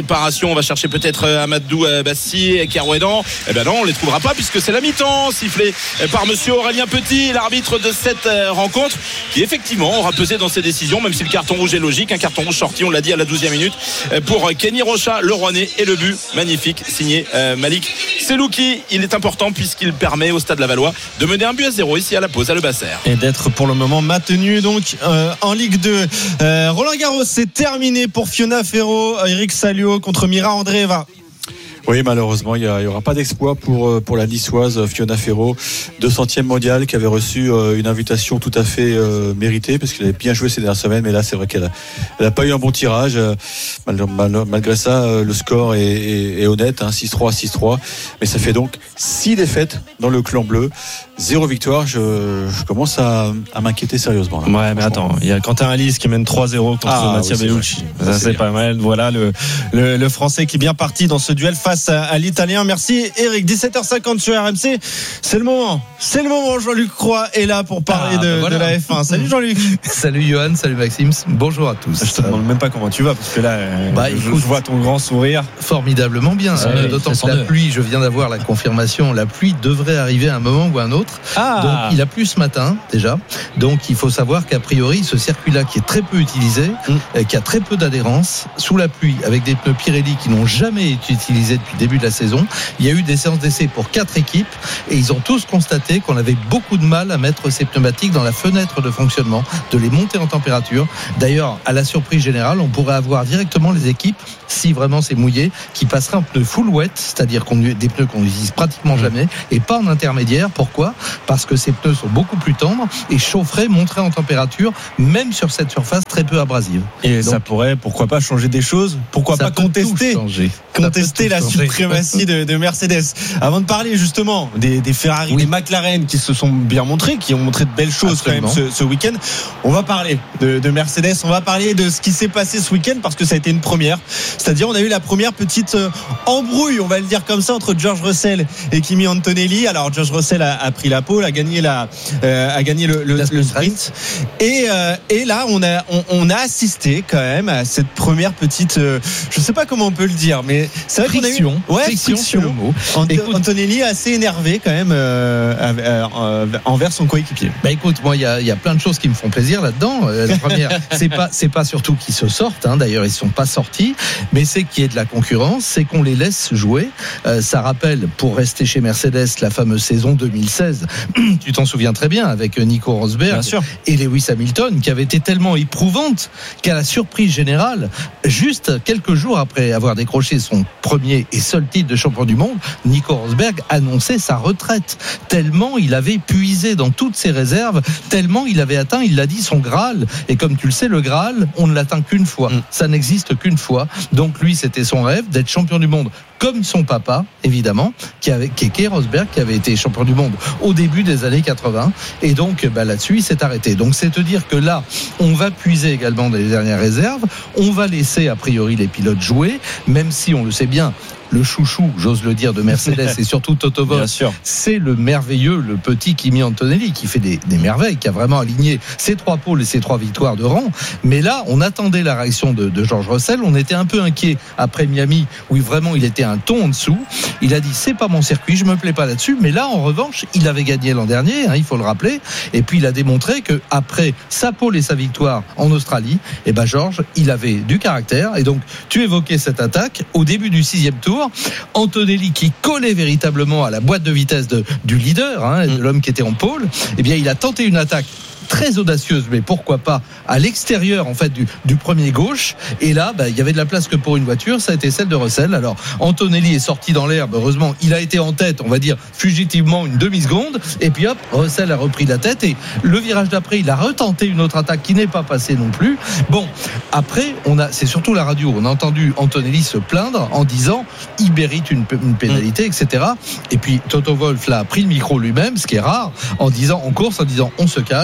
réparation. On va chercher peut-être Amadou Bassi et Kerouédan. Eh ben non, on les trouvera pas puisque c'est la mi-temps sifflée par monsieur Aurélien Petit, l'arbitre de cette rencontre, qui effectivement aura pesé dans ses décisions, même si le carton rouge est logique. Un carton rouge sorti, on l'a dit, à la douzième minute pour Kenny Rocha, le Rouennais, et le but magnifique signé Malik Selouki. Il est important puisqu'il permet au Stade Lavallois de mener un but à zéro ici à la pause à Le Basser. Et d'être pour le moment maintenu donc euh, en Ligue deux. Euh, Roland Garros, c'est terminé pour Fiona Ferro, Eric Salio contre Mira Andreeva. Oui, malheureusement, il n'y aura pas d'exploit pour, pour la niçoise Fiona Ferro, deux centième mondiale, qui avait reçu une invitation tout à fait euh, méritée, parce qu'elle avait bien joué ces dernières semaines, mais là, c'est vrai qu'elle n'a pas eu un bon tirage. Mal, mal, malgré ça, le score est, est, est honnête, hein, six trois, six trois, mais ça fait donc six défaites dans le clan bleu, zéro victoire. Je, je commence à, à m'inquiéter sérieusement. Là, ouais, mais attends, il y a Quentin Alice qui mène trois zéro contre ah, Mattia oui, Bellucci. Ça, c'est, c'est pas mal. Voilà le, le, le Français qui est bien parti dans ce duel face à, à l'Italien. Merci Eric. dix-sept heures cinquante sur R M C. C'est le moment. C'est le moment. Jean-Luc Croix est là pour parler ah, de, bah voilà. de la F un. Salut Jean-Luc. Salut Johan. Salut Maxime. Bonjour à tous. Je te demande même pas comment tu vas parce que là, bah, je, écoute, je vois ton grand sourire. Formidablement bien. Ah, oui, d'autant que la pluie, je viens d'avoir la confirmation, la pluie devrait arriver à un moment ou à un autre. Ah. Donc il a plu ce matin déjà. Donc il faut savoir qu'a priori ce circuit-là qui est très peu utilisé, mm. qui a très peu d'adhérence, sous la pluie, avec des pneus Pirelli qui n'ont jamais été utilisés depuis le début de la saison. Il y a eu des séances d'essai pour quatre équipes et ils ont tous constaté qu'on avait beaucoup de mal à mettre ces pneumatiques dans la fenêtre de fonctionnement, de les monter en température. D'ailleurs, à la surprise générale, on pourrait avoir directement les équipes, si vraiment c'est mouillé, qui passeraient en pneus full wet, c'est-à-dire qu'on, des pneus qu'on n'utilise pratiquement jamais, et pas en intermédiaire. Pourquoi ? Parce que ces pneus sont beaucoup plus tendres et chaufferaient, monteraient en température, même sur cette surface très peu abrasive. Et donc, ça pourrait, pourquoi pas, changer des choses ? Pourquoi pas contester, contester la changer. suprématie de, de Mercedes. Avant de parler justement des, des Ferrari, oui. des McLaren qui se sont bien montrés, qui ont montré de belles choses Absolument. quand même ce, ce week-end, on va parler de, de Mercedes, on va parler de ce qui s'est passé ce week-end parce que ça a été une première. C'est-à-dire on a eu la première petite euh, embrouille, on va le dire comme ça, entre George Russell et Kimi Antonelli. Alors George Russell a, a pris la pole, a gagné la, euh, a gagné le, le, le sprint. Et, euh, et là on a, on, on a assisté quand même à cette première petite, euh, je sais pas comment on peut le dire, mais c'est vrai friction. qu'on a eu, ouais, friction, friction. c'est le mot. Ant- écoute, Antonelli est assez énervé quand même euh, euh, euh, envers son coéquipier. Bah écoute, moi il y a, y a plein de choses qui me font plaisir là-dedans. Euh, la première, c'est pas, c'est pas surtout qu'ils se sortent. Hein, d'ailleurs, ils sont pas sortis, mais c'est qu'il y ait de la concurrence, c'est qu'on les laisse jouer. Euh, ça rappelle, pour rester chez Mercedes, la fameuse saison deux mille seize. Tu t'en souviens très bien avec Nico Rosberg et Lewis Hamilton, qui avait été tellement éprouvante qu'à la surprise générale, juste quelques jours après avoir décroché son premier et seul titre de champion du monde, Nico Rosberg annonçait sa retraite. Tellement il avait puisé dans toutes ses réserves, tellement il avait atteint, il l'a dit, son Graal. Et comme tu le sais, le Graal, on ne l'atteint qu'une fois. Mm. Ça n'existe qu'une fois. Donc lui, c'était son rêve d'être champion du monde. Comme son papa, évidemment, qui avait, qui est Keke Rosberg, qui avait été champion du monde au début des années quatre-vingts. Et donc, bah, là-dessus, il s'est arrêté. Donc, c'est te dire que là, on va puiser également dans les dernières réserves. On va laisser, a priori, les pilotes jouer, même si, on le sait bien, le chouchou, j'ose le dire, de Mercedes et surtout Toto Wolff, c'est le merveilleux, le petit Kimi Antonelli qui fait des, des merveilles, qui a vraiment aligné ses trois pôles et ses trois victoires de rang. Mais là, on attendait la réaction de, de George Russell. On était un peu inquiet après Miami, où vraiment il était un ton en dessous. Il a dit, c'est pas mon circuit, je me plais pas là-dessus. Mais là, en revanche, il avait gagné l'an dernier, hein, il faut le rappeler. Et puis il a démontré que après sa pôle et sa victoire en Australie, et ben George, il avait du caractère. Et donc, tu évoquais cette attaque au début du sixième tour. Antonelli qui collait véritablement à la boîte de vitesse de, du leader, hein, de l'homme qui était en pôle, eh bien il a tenté une attaque très audacieuse, mais pourquoi pas à l'extérieur en fait du, du premier gauche. Et là, bah, il y avait de la place que pour une voiture. Ça a été celle de Russell. Alors Antonelli est sorti dans l'herbe. Heureusement, il a été en tête, on va dire fugitivement une demi seconde. Et puis hop, Russell a repris la tête. Et le virage d'après, il a retenté une autre attaque qui n'est pas passée non plus. Bon, après, on a, c'est surtout la radio. On a entendu Antonelli se plaindre en disant, il mérite une, une pénalité, et cetera. Et puis Toto Wolff là a pris le micro lui-même, ce qui est rare, en disant en course, en disant, on se calme.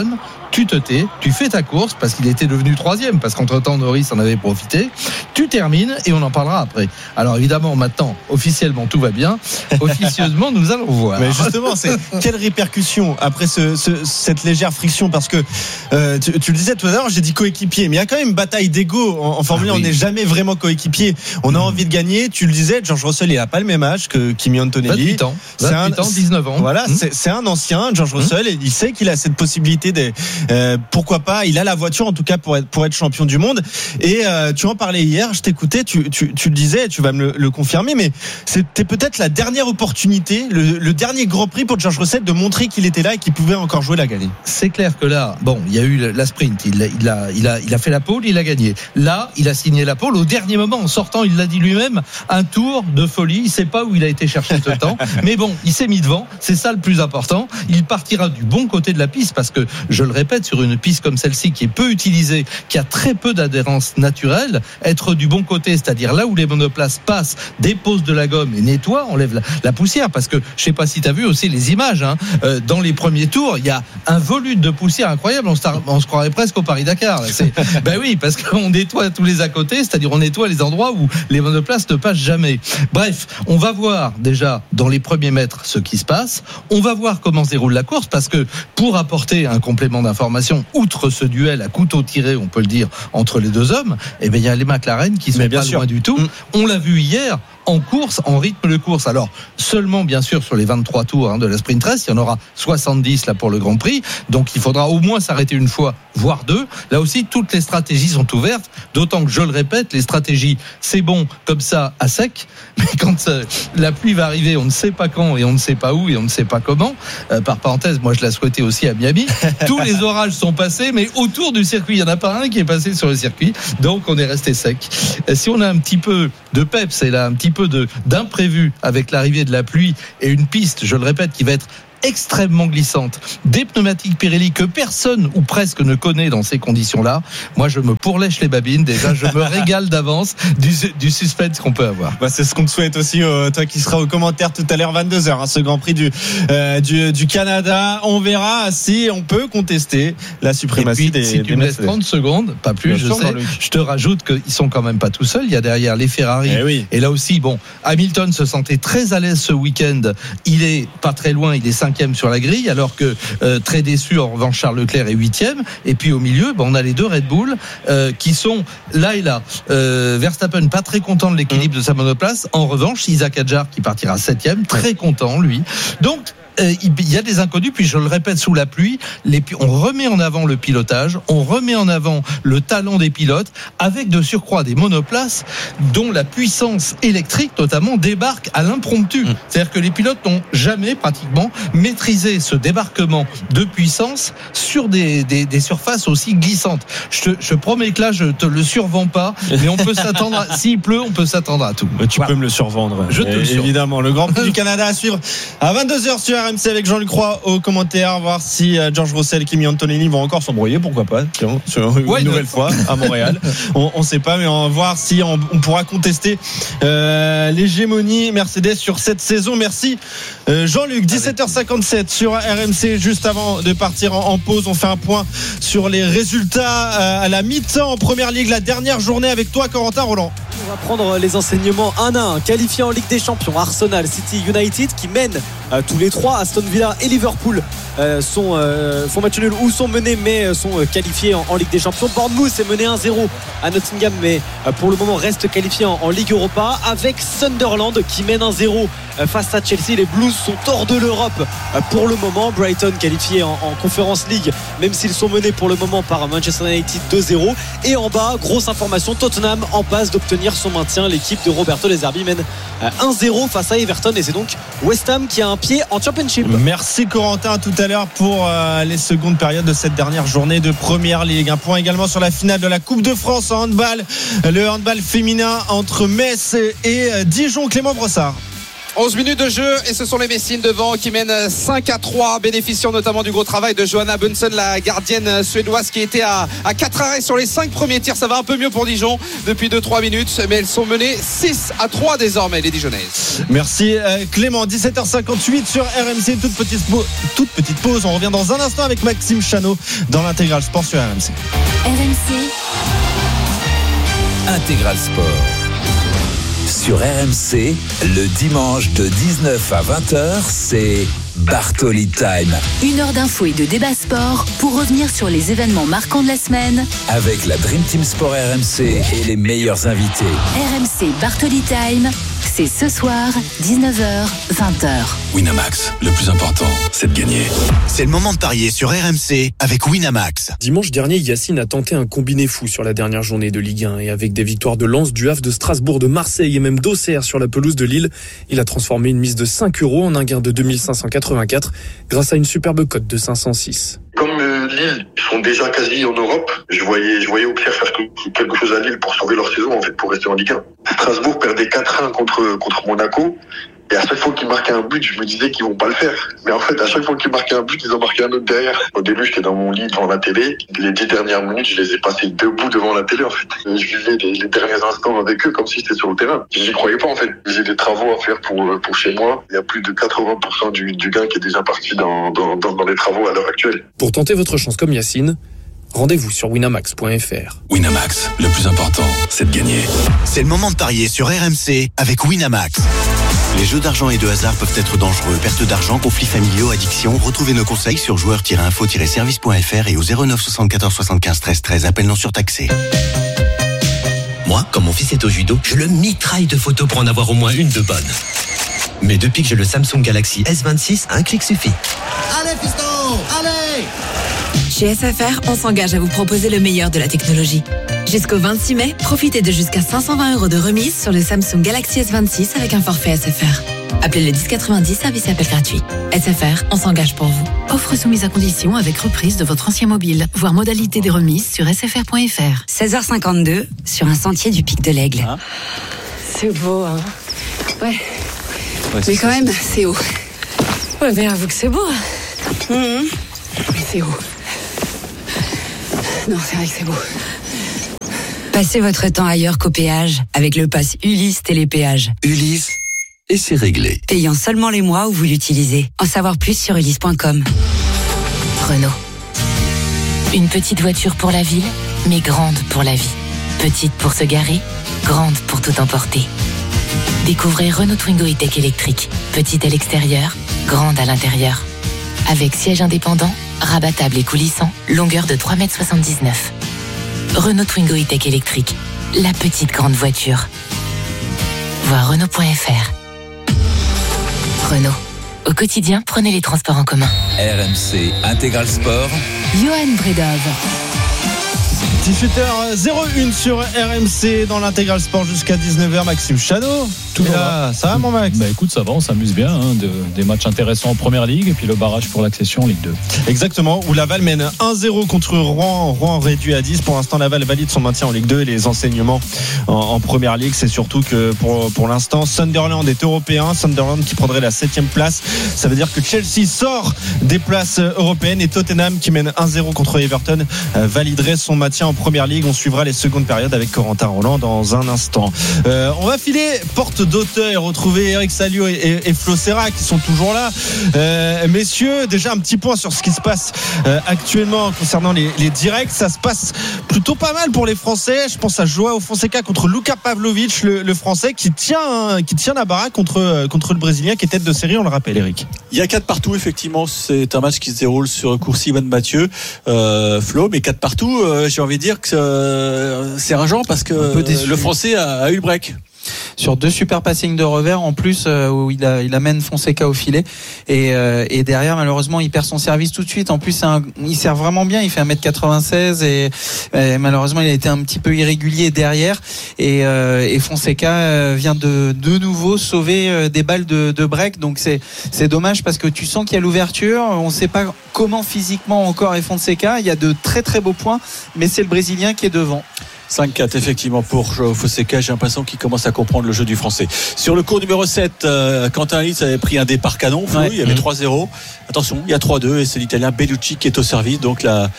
tu te tais, tu fais ta course parce qu'il était devenu troisième, parce qu'entre-temps Norris en avait profité, tu termines et on en parlera après. Alors évidemment maintenant, officiellement tout va bien, officieusement nous allons voir. Mais justement, c'est quelle répercussion après ce, ce, cette légère friction, parce que euh, tu, tu le disais tout à l'heure, j'ai dit coéquipier, mais il y a quand même une bataille d'ego en, en Formule un, ah oui. On n'est jamais vraiment coéquipier, on a mmh. envie de gagner. Tu le disais, George Russell il n'a pas le même âge que Kimi Antonelli, vingt-huit ans, vingt-huit ans, dix-neuf ans. Voilà, mmh. c'est, c'est un ancien George Russell, mmh. et il sait qu'il a cette possibilité de, euh, pourquoi pas, il a la voiture en tout cas pour être, pour être champion du monde. Et euh, tu en parlais hier, je t'écoutais, tu, tu, tu le disais, tu vas me le, le confirmer, mais c'était peut-être la dernière opportunité, le, le dernier Grand Prix pour George Russell de montrer qu'il était là et qu'il pouvait encore jouer la gagnée. C'est clair que là, bon, il y a eu la sprint, il a, il a, il a, il a fait la pole, il a gagné. Là, il a signé la pole au dernier moment, en sortant, il l'a dit lui-même, un tour de folie. Il sait pas où il a été chercher ce temps, mais bon, il s'est mis devant. C'est ça le plus important. Il partira du bon côté de la piste parce que, je le répète, sur une piste comme celle-ci qui est peu utilisée, qui a très peu d'adhérence naturelle, être du bon côté, c'est-à-dire là où les monoplaces passent, dépose de la gomme et nettoie, enlève la, la poussière, parce que je sais pas si tu as vu aussi les images, hein, euh, dans les premiers tours, il y a un volume de poussière incroyable, on se, on se croirait presque au Paris-Dakar. C'est, ben oui, parce qu'on nettoie tous les à côté, c'est-à-dire on nettoie les endroits où les monoplaces ne passent jamais. Bref, on va voir déjà dans les premiers mètres ce qui se passe, on va voir comment se déroule la course, parce que pour apporter un complément d'information, outre ce duel à couteau tiré, on peut le dire, entre les deux hommes, eh bien il y a les McLaren qui sont pas sûr. loin du tout. Mmh. On l'a vu hier en course, en rythme de course. Alors, seulement bien sûr sur les vingt-trois tours hein, de la Sprint Race, il y en aura soixante-dix là pour le Grand Prix, donc il faudra au moins s'arrêter une fois, voire deux. Là aussi, toutes les stratégies sont ouvertes, d'autant que, je le répète, les stratégies, c'est bon comme ça à sec, mais quand euh, la pluie va arriver, on ne sait pas quand et on ne sait pas où et on ne sait pas comment. Euh, par parenthèse, moi je l'ai souhaité aussi à Miami. Tous les orages sont passés, mais autour du circuit, il n'y en a pas un qui est passé sur le circuit, donc on est resté sec. Euh, si on a un petit peu de peps et là un petit peu de, d'imprévu avec l'arrivée de la pluie et une piste, je le répète, qui va être extrêmement glissante, des pneumatiques Pirelli que personne ou presque ne connaît dans ces conditions-là, moi je me pourlèche les babines, déjà je me régale d'avance du, du suspense qu'on peut avoir. Bah, c'est ce qu'on te souhaite aussi, euh, toi qui seras au commentaire tout à l'heure, vingt-deux heures, hein, ce Grand Prix du, euh, du, du Canada. On verra si on peut contester la suprématie puis, des si tu me laisses trente secondes, pas plus, Bien je sûr, sais, je te rajoute qu'ils sont quand même pas tout seuls, il y a derrière les Ferrari, eh oui. et là aussi, bon, Hamilton se sentait très à l'aise ce week-end, il est pas très loin, il est cinquième sur la grille, alors que euh, très déçu en revanche Charles Leclerc est huitième, et puis au milieu ben, on a les deux Red Bull euh, qui sont là et là. euh, Verstappen pas très content de l'équilibre mmh. de sa monoplace, en revanche Isaac Hadjar qui partira septième, très content lui, donc euh, il y a des inconnus, puis je le répète, sous la pluie, les, on remet en avant le pilotage, on remet en avant le talent des pilotes, avec de surcroît des monoplaces dont la puissance électrique notamment débarque à l'impromptu. Mmh. C'est-à-dire que les pilotes n'ont jamais pratiquement maîtrisé ce débarquement de puissance sur des, des, des surfaces aussi glissantes. Je te je promets que là, je te le survends pas, mais on peut s'attendre à, s'il pleut, on peut s'attendre à tout. Tu voilà. peux me le survendre. Je te le survends. Évidemment, le Grand Prix du Canada à suivre à vingt-deux heures sur R M C avec Jean-Luc Roy au commentaire, voir si George Russell et Kimi Antonelli vont encore s'embrouiller, pourquoi pas, tiens, une ouais, nouvelle fois à Montréal. on, on sait pas, mais on va voir si on, on pourra contester euh, l'hégémonie Mercedes sur cette saison. Merci euh, Jean-Luc. dix-sept heures cinquante-sept sur R M C. Juste avant de partir en, en pause, on fait un point sur les résultats euh, à la mi-temps en Première Ligue, la dernière journée avec toi, Corentin Roland. On va prendre les enseignements un à un. Qualifiés en Ligue des Champions, Arsenal, City, United qui mènent euh, tous les trois. Aston Villa et Liverpool euh, sont, euh, font match nul ou sont menés mais sont euh, qualifiés en, en Ligue des Champions. Bournemouth est mené un zéro à Nottingham mais euh, pour le moment reste qualifié en, en Ligue Europa, avec Sunderland qui mène un zéro euh, face à Chelsea. Les Blues sont hors de l'Europe euh, pour le moment. Brighton qualifié en, en Conference League même s'ils sont menés pour le moment par Manchester United deux zéro. Et en bas, grosse information, Tottenham en passe d'obtenir son maintien. L'équipe de Roberto De Zerbi mène un zéro face à Everton et c'est donc West Ham qui a un pied en Championship. Merci Corentin, tout à l'heure pour euh, les secondes périodes de cette dernière journée de Première Ligue. Un point également sur la finale de la Coupe de France en handball, le handball féminin entre Metz et Dijon. Clément Brossard. onze minutes de jeu et ce sont les Messines devant qui mènent cinq à trois, bénéficiant notamment du gros travail de Johanna Bunsen, la gardienne suédoise qui était à, à quatre arrêts sur les cinq premiers tirs. Ça va un peu mieux pour Dijon depuis deux trois minutes, mais elles sont menées six à trois désormais, les Dijonnaises. Merci euh, Clément. dix-sept heures cinquante-huit sur R M C, toute petite, toute petite pause. On revient dans un instant avec Maxime Chanot dans l'Intégral Sport sur R M C. R M C Intégral Sport. Sur R M C, le dimanche de dix-neuf à vingt heures, c'est Bartoli Time. Une heure d'infos et de débat sport pour revenir sur les événements marquants de la semaine. Avec la Dream Team Sport R M C et les meilleurs invités. R M C Bartoli Time, c'est ce soir, dix-neuf heures, vingt heures. Winamax, le plus important, c'est de gagner. C'est le moment de parier sur R M C avec Winamax. Dimanche dernier, Yacine a tenté un combiné fou sur la dernière journée de Ligue un et avec des victoires de Lens, du Havre, de Strasbourg, de Marseille et même d'Auxerre sur la pelouse de Lille, il a transformé une mise de cinq euros en un gain de deux mille cinq cent quatre-vingt-quatre grâce à une superbe cote de cinq cent six. Comme euh, Lille, ils sont déjà quasi en Europe, je voyais, je voyais Auxerre faire quelque chose à Lille pour sauver leur saison, en fait, pour rester en Ligue un. Strasbourg perdait quatre un contre, contre Monaco. Et à chaque fois qu'ils marquaient un but, je me disais qu'ils vont pas le faire. Mais en fait, à chaque fois qu'ils marquaient un but, ils ont marqué un autre derrière. Au début, j'étais dans mon lit devant la télé. Les dix dernières minutes, je les ai passées debout devant la télé, en fait. Je vivais les, les derniers instants avec eux comme si j'étais sur le terrain. J'y croyais pas, en fait. J'ai des travaux à faire pour, pour chez moi. Il y a plus de quatre-vingts pour cent du, du gain qui est déjà parti dans, dans, dans, dans les travaux à l'heure actuelle. Pour tenter votre chance comme Yacine, rendez-vous sur winamax point f r. Winamax, le plus important, c'est de gagner. C'est le moment de parier sur R M C avec Winamax. Les jeux d'argent et de hasard peuvent être dangereux. Perte d'argent, conflits familiaux, addiction. Retrouvez nos conseils sur joueurs tiret info tiret service point f r et au zéro neuf soixante-quatorze soixante-quinze treize treize. Appel non surtaxé. Moi, quand mon fils est au judo, je le mitraille de photos pour en avoir au moins une de bonne. Mais depuis que j'ai le Samsung Galaxy S vingt-six, un clic suffit. Allez, fiston, allez! Chez S F R, on s'engage à vous proposer le meilleur de la technologie. Jusqu'au vingt-six mai, profitez de jusqu'à cinq cent vingt euros de remise sur le Samsung Galaxy S vingt-six avec un forfait S F R. Appelez le dix quatre-vingt-dix, service appel gratuit. S F R, on s'engage pour vous. Offre soumise à condition avec reprise de votre ancien mobile. Voir modalité des remises sur s f r point f r. seize heures cinquante-deux, sur un sentier du Pic de l'Aigle. Ah. C'est beau, hein. Ouais. Ouais, mais quand même, c'est haut. Ouais, mais avoue que c'est beau. Mmh. Mais c'est haut. Non, c'est vrai que c'est beau. Passez votre temps ailleurs qu'au péage avec le pass Ulysse Télépéage. Ulysse, et c'est réglé. Payant seulement les mois où vous l'utilisez. En savoir plus sur ulysse point com. Renault. Une petite voiture pour la ville, mais grande pour la vie. Petite pour se garer, grande pour tout emporter. Découvrez Renault Twingo E-Tech électrique. Petite à l'extérieur, grande à l'intérieur. Avec siège indépendant, rabattable et coulissant, longueur de trois mètres soixante-dix-neuf. Renault Twingo E-Tech électrique, la petite grande voiture. Voir Renault point f r. Renault. Au quotidien, prenez les transports en commun. R M C Intégral Sport. Johan Bredov. dix-huit heures zéro un sur R M C dans l'Intégral Sport jusqu'à dix-neuf heures. Maxime Chanot, tout là, ça va mon Max? Bah écoute, ça va, on s'amuse bien, hein, de, des matchs intéressants en première ligue et puis le barrage pour l'accession en Ligue deux. Exactement, où Laval mène un zéro contre Rouen, Rouen réduit à dix. Pour l'instant, Laval valide son maintien en Ligue deux et les enseignements en, en première ligue. C'est surtout que pour, pour l'instant, Sunderland est européen. Sunderland qui prendrait la septième place. Ça veut dire que Chelsea sort des places européennes et Tottenham qui mène un zéro contre Everton euh, validerait son maintien en première ligue. On suivra les secondes périodes avec Corentin Roland dans un instant. Euh, on va filer porte d'Auteuil, retrouver Eric Salio et, et, et Flo Serra qui sont toujours là. Euh, messieurs, déjà un petit point sur ce qui se passe euh, actuellement concernant les, les directs. Ça se passe plutôt pas mal pour les Français. Je pense à Joao Fonseca contre Luka Pavlovic, le, le Français qui tient, qui tient la baraque contre, contre le Brésilien qui est tête de série, on le rappelle Eric. Il y a quatre partout effectivement, c'est un match qui se déroule sur Courcy-Van Mathieu, euh, Flo, mais quatre partout, euh, j'ai envie de dire que euh, c'est rageant parce que le Français a, a eu le break. Sur deux super passings de revers en plus euh, où il, a, il amène Fonseca au filet et, euh, et derrière malheureusement il perd son service tout de suite. En plus c'est un, il sert vraiment bien, il fait un mètre quatre-vingt-seize et, et malheureusement il a été un petit peu irrégulier derrière et, euh, et Fonseca vient de de nouveau sauver des balles de, de break, donc c'est, c'est dommage parce que tu sens qu'il y a l'ouverture, on ne sait pas comment physiquement encore est Fonseca, il y a de très très beaux points mais c'est le Brésilien qui est devant. cinq quatre effectivement pour Fonseca. J'ai l'impression qu'il commence à comprendre le jeu du français. Sur le cours numéro sept, euh, Quentin Litz avait pris un départ canon. Ouais. Il y avait mmh. trois zéro. Attention, il y a trois deux et c'est l'Italien Bellucci qui est au service. Donc la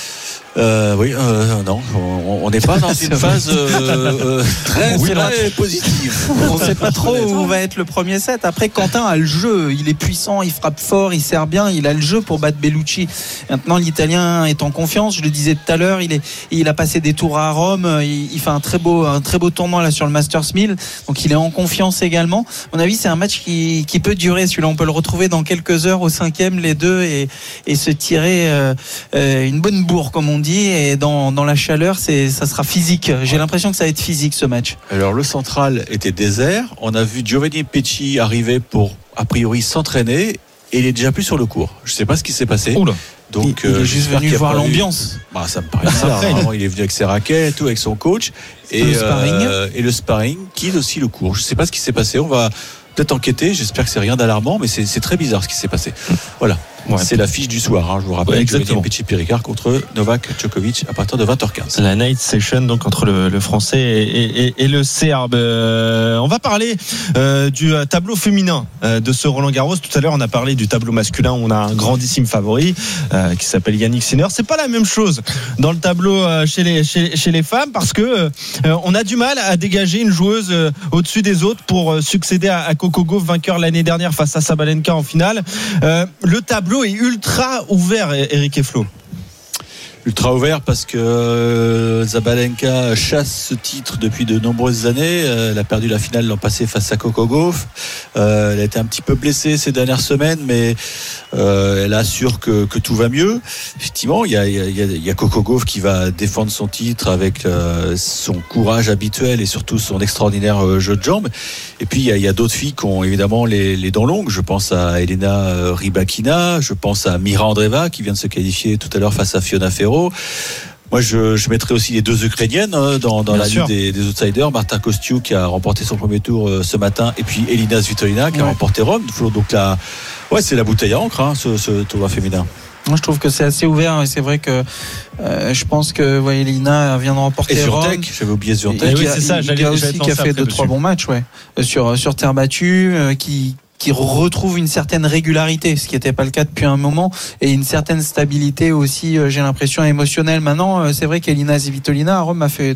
Euh, oui, euh, non, on n'est pas dans une phase euh, euh, très, oui, très positive. On ne sait pas trop où va être le premier set. Après, Quentin a le jeu, il est puissant, il frappe fort, il sert bien, il a le jeu pour battre Bellucci. Maintenant, l'Italien est en confiance. Je le disais tout à l'heure, il est, il a passé des tours à Rome. Il, il fait un très beau, un très beau tournoi là sur le Masters mille. Donc, il est en confiance également. À mon avis, c'est un match qui, qui peut durer. Celui-là, on peut le retrouver dans quelques heures au cinquième, les deux, et, et se tirer euh, euh, une bonne bourre, comme on dit, et dans, dans la chaleur c'est, ça sera physique. J'ai l'impression que ça va être physique ce match. Alors le central était désert, on a vu Giovanni Pecci arriver pour a priori s'entraîner et il est déjà plus sur le court. Je ne sais pas ce qui s'est passé. Oula. Donc, il, il est euh, juste venu voir l'ambiance. Eu... Bah, ça me paraît bizarre. Hein. Il est venu avec ses raquettes, tout avec son coach et le sparring, euh, et le sparring qui est aussi le court. Je ne sais pas ce qui s'est passé. On va peut-être enquêter. J'espère que c'est rien d'alarmant, mais c'est, c'est très bizarre ce qui s'est passé. Voilà. Ouais, c'est l'affiche du soir, hein, je vous rappelle. Ouais, exactement. Pecci Péricard contre Novak Djokovic à partir de vingt heures quinze. La night session donc entre le, le français et, et, et le serbe. Euh, on va parler euh, du tableau féminin euh, de ce Roland Garros. Tout à l'heure, on a parlé du tableau masculin où on a un grandissime favori euh, qui s'appelle Yannick Sinner. C'est pas la même chose dans le tableau euh, chez les chez, chez les femmes parce que euh, on a du mal à dégager une joueuse euh, au-dessus des autres pour euh, succéder à, à Coco Gauff, vainqueur l'année dernière face à Sabalenka en finale. Euh, le tableau est ultra ouvert, Eric et Flo. Ultra ouvert parce que euh, Zabalenka chasse ce titre depuis de nombreuses années. Euh, elle a perdu la finale l'an passé face à Coco Gauff. Euh, elle a été un petit peu blessée ces dernières semaines, mais euh, elle assure que, que tout va mieux. Effectivement, il y a, il y a, il y a Coco Gauff qui va défendre son titre avec euh, son courage habituel et surtout son extraordinaire euh, jeu de jambes. Et puis il y a, il y a d'autres filles qui ont évidemment les, les dents longues. Je pense à Elena Rybakina, je pense à Mira Andreeva qui vient de se qualifier tout à l'heure face à Fiona Ferro. Moi, je, je mettrais aussi les deux Ukrainiennes hein, dans, dans la liste des, des outsiders. Marta Kostyuk qui a remporté son premier tour euh, ce matin, et puis Elina Svitolina qui ouais. a remporté Rome. Donc là, ouais, c'est la bouteille à encre, hein, ce, ce tournoi féminin. Moi, je trouve que c'est assez ouvert et c'est vrai que euh, je pense que ouais, Elina vient de remporter et Rome. Zvitek, j'avais oublié Zvitek. Oui, c'est ça. Il y a aussi qui a fait deux trois bons matchs, ouais, sur sur terre battue, euh, qui qui retrouve une certaine régularité, ce qui n'était pas le cas depuis un moment, et une certaine stabilité aussi, j'ai l'impression, émotionnelle. Maintenant, c'est vrai qu'Elina Svitolina à Rome a fait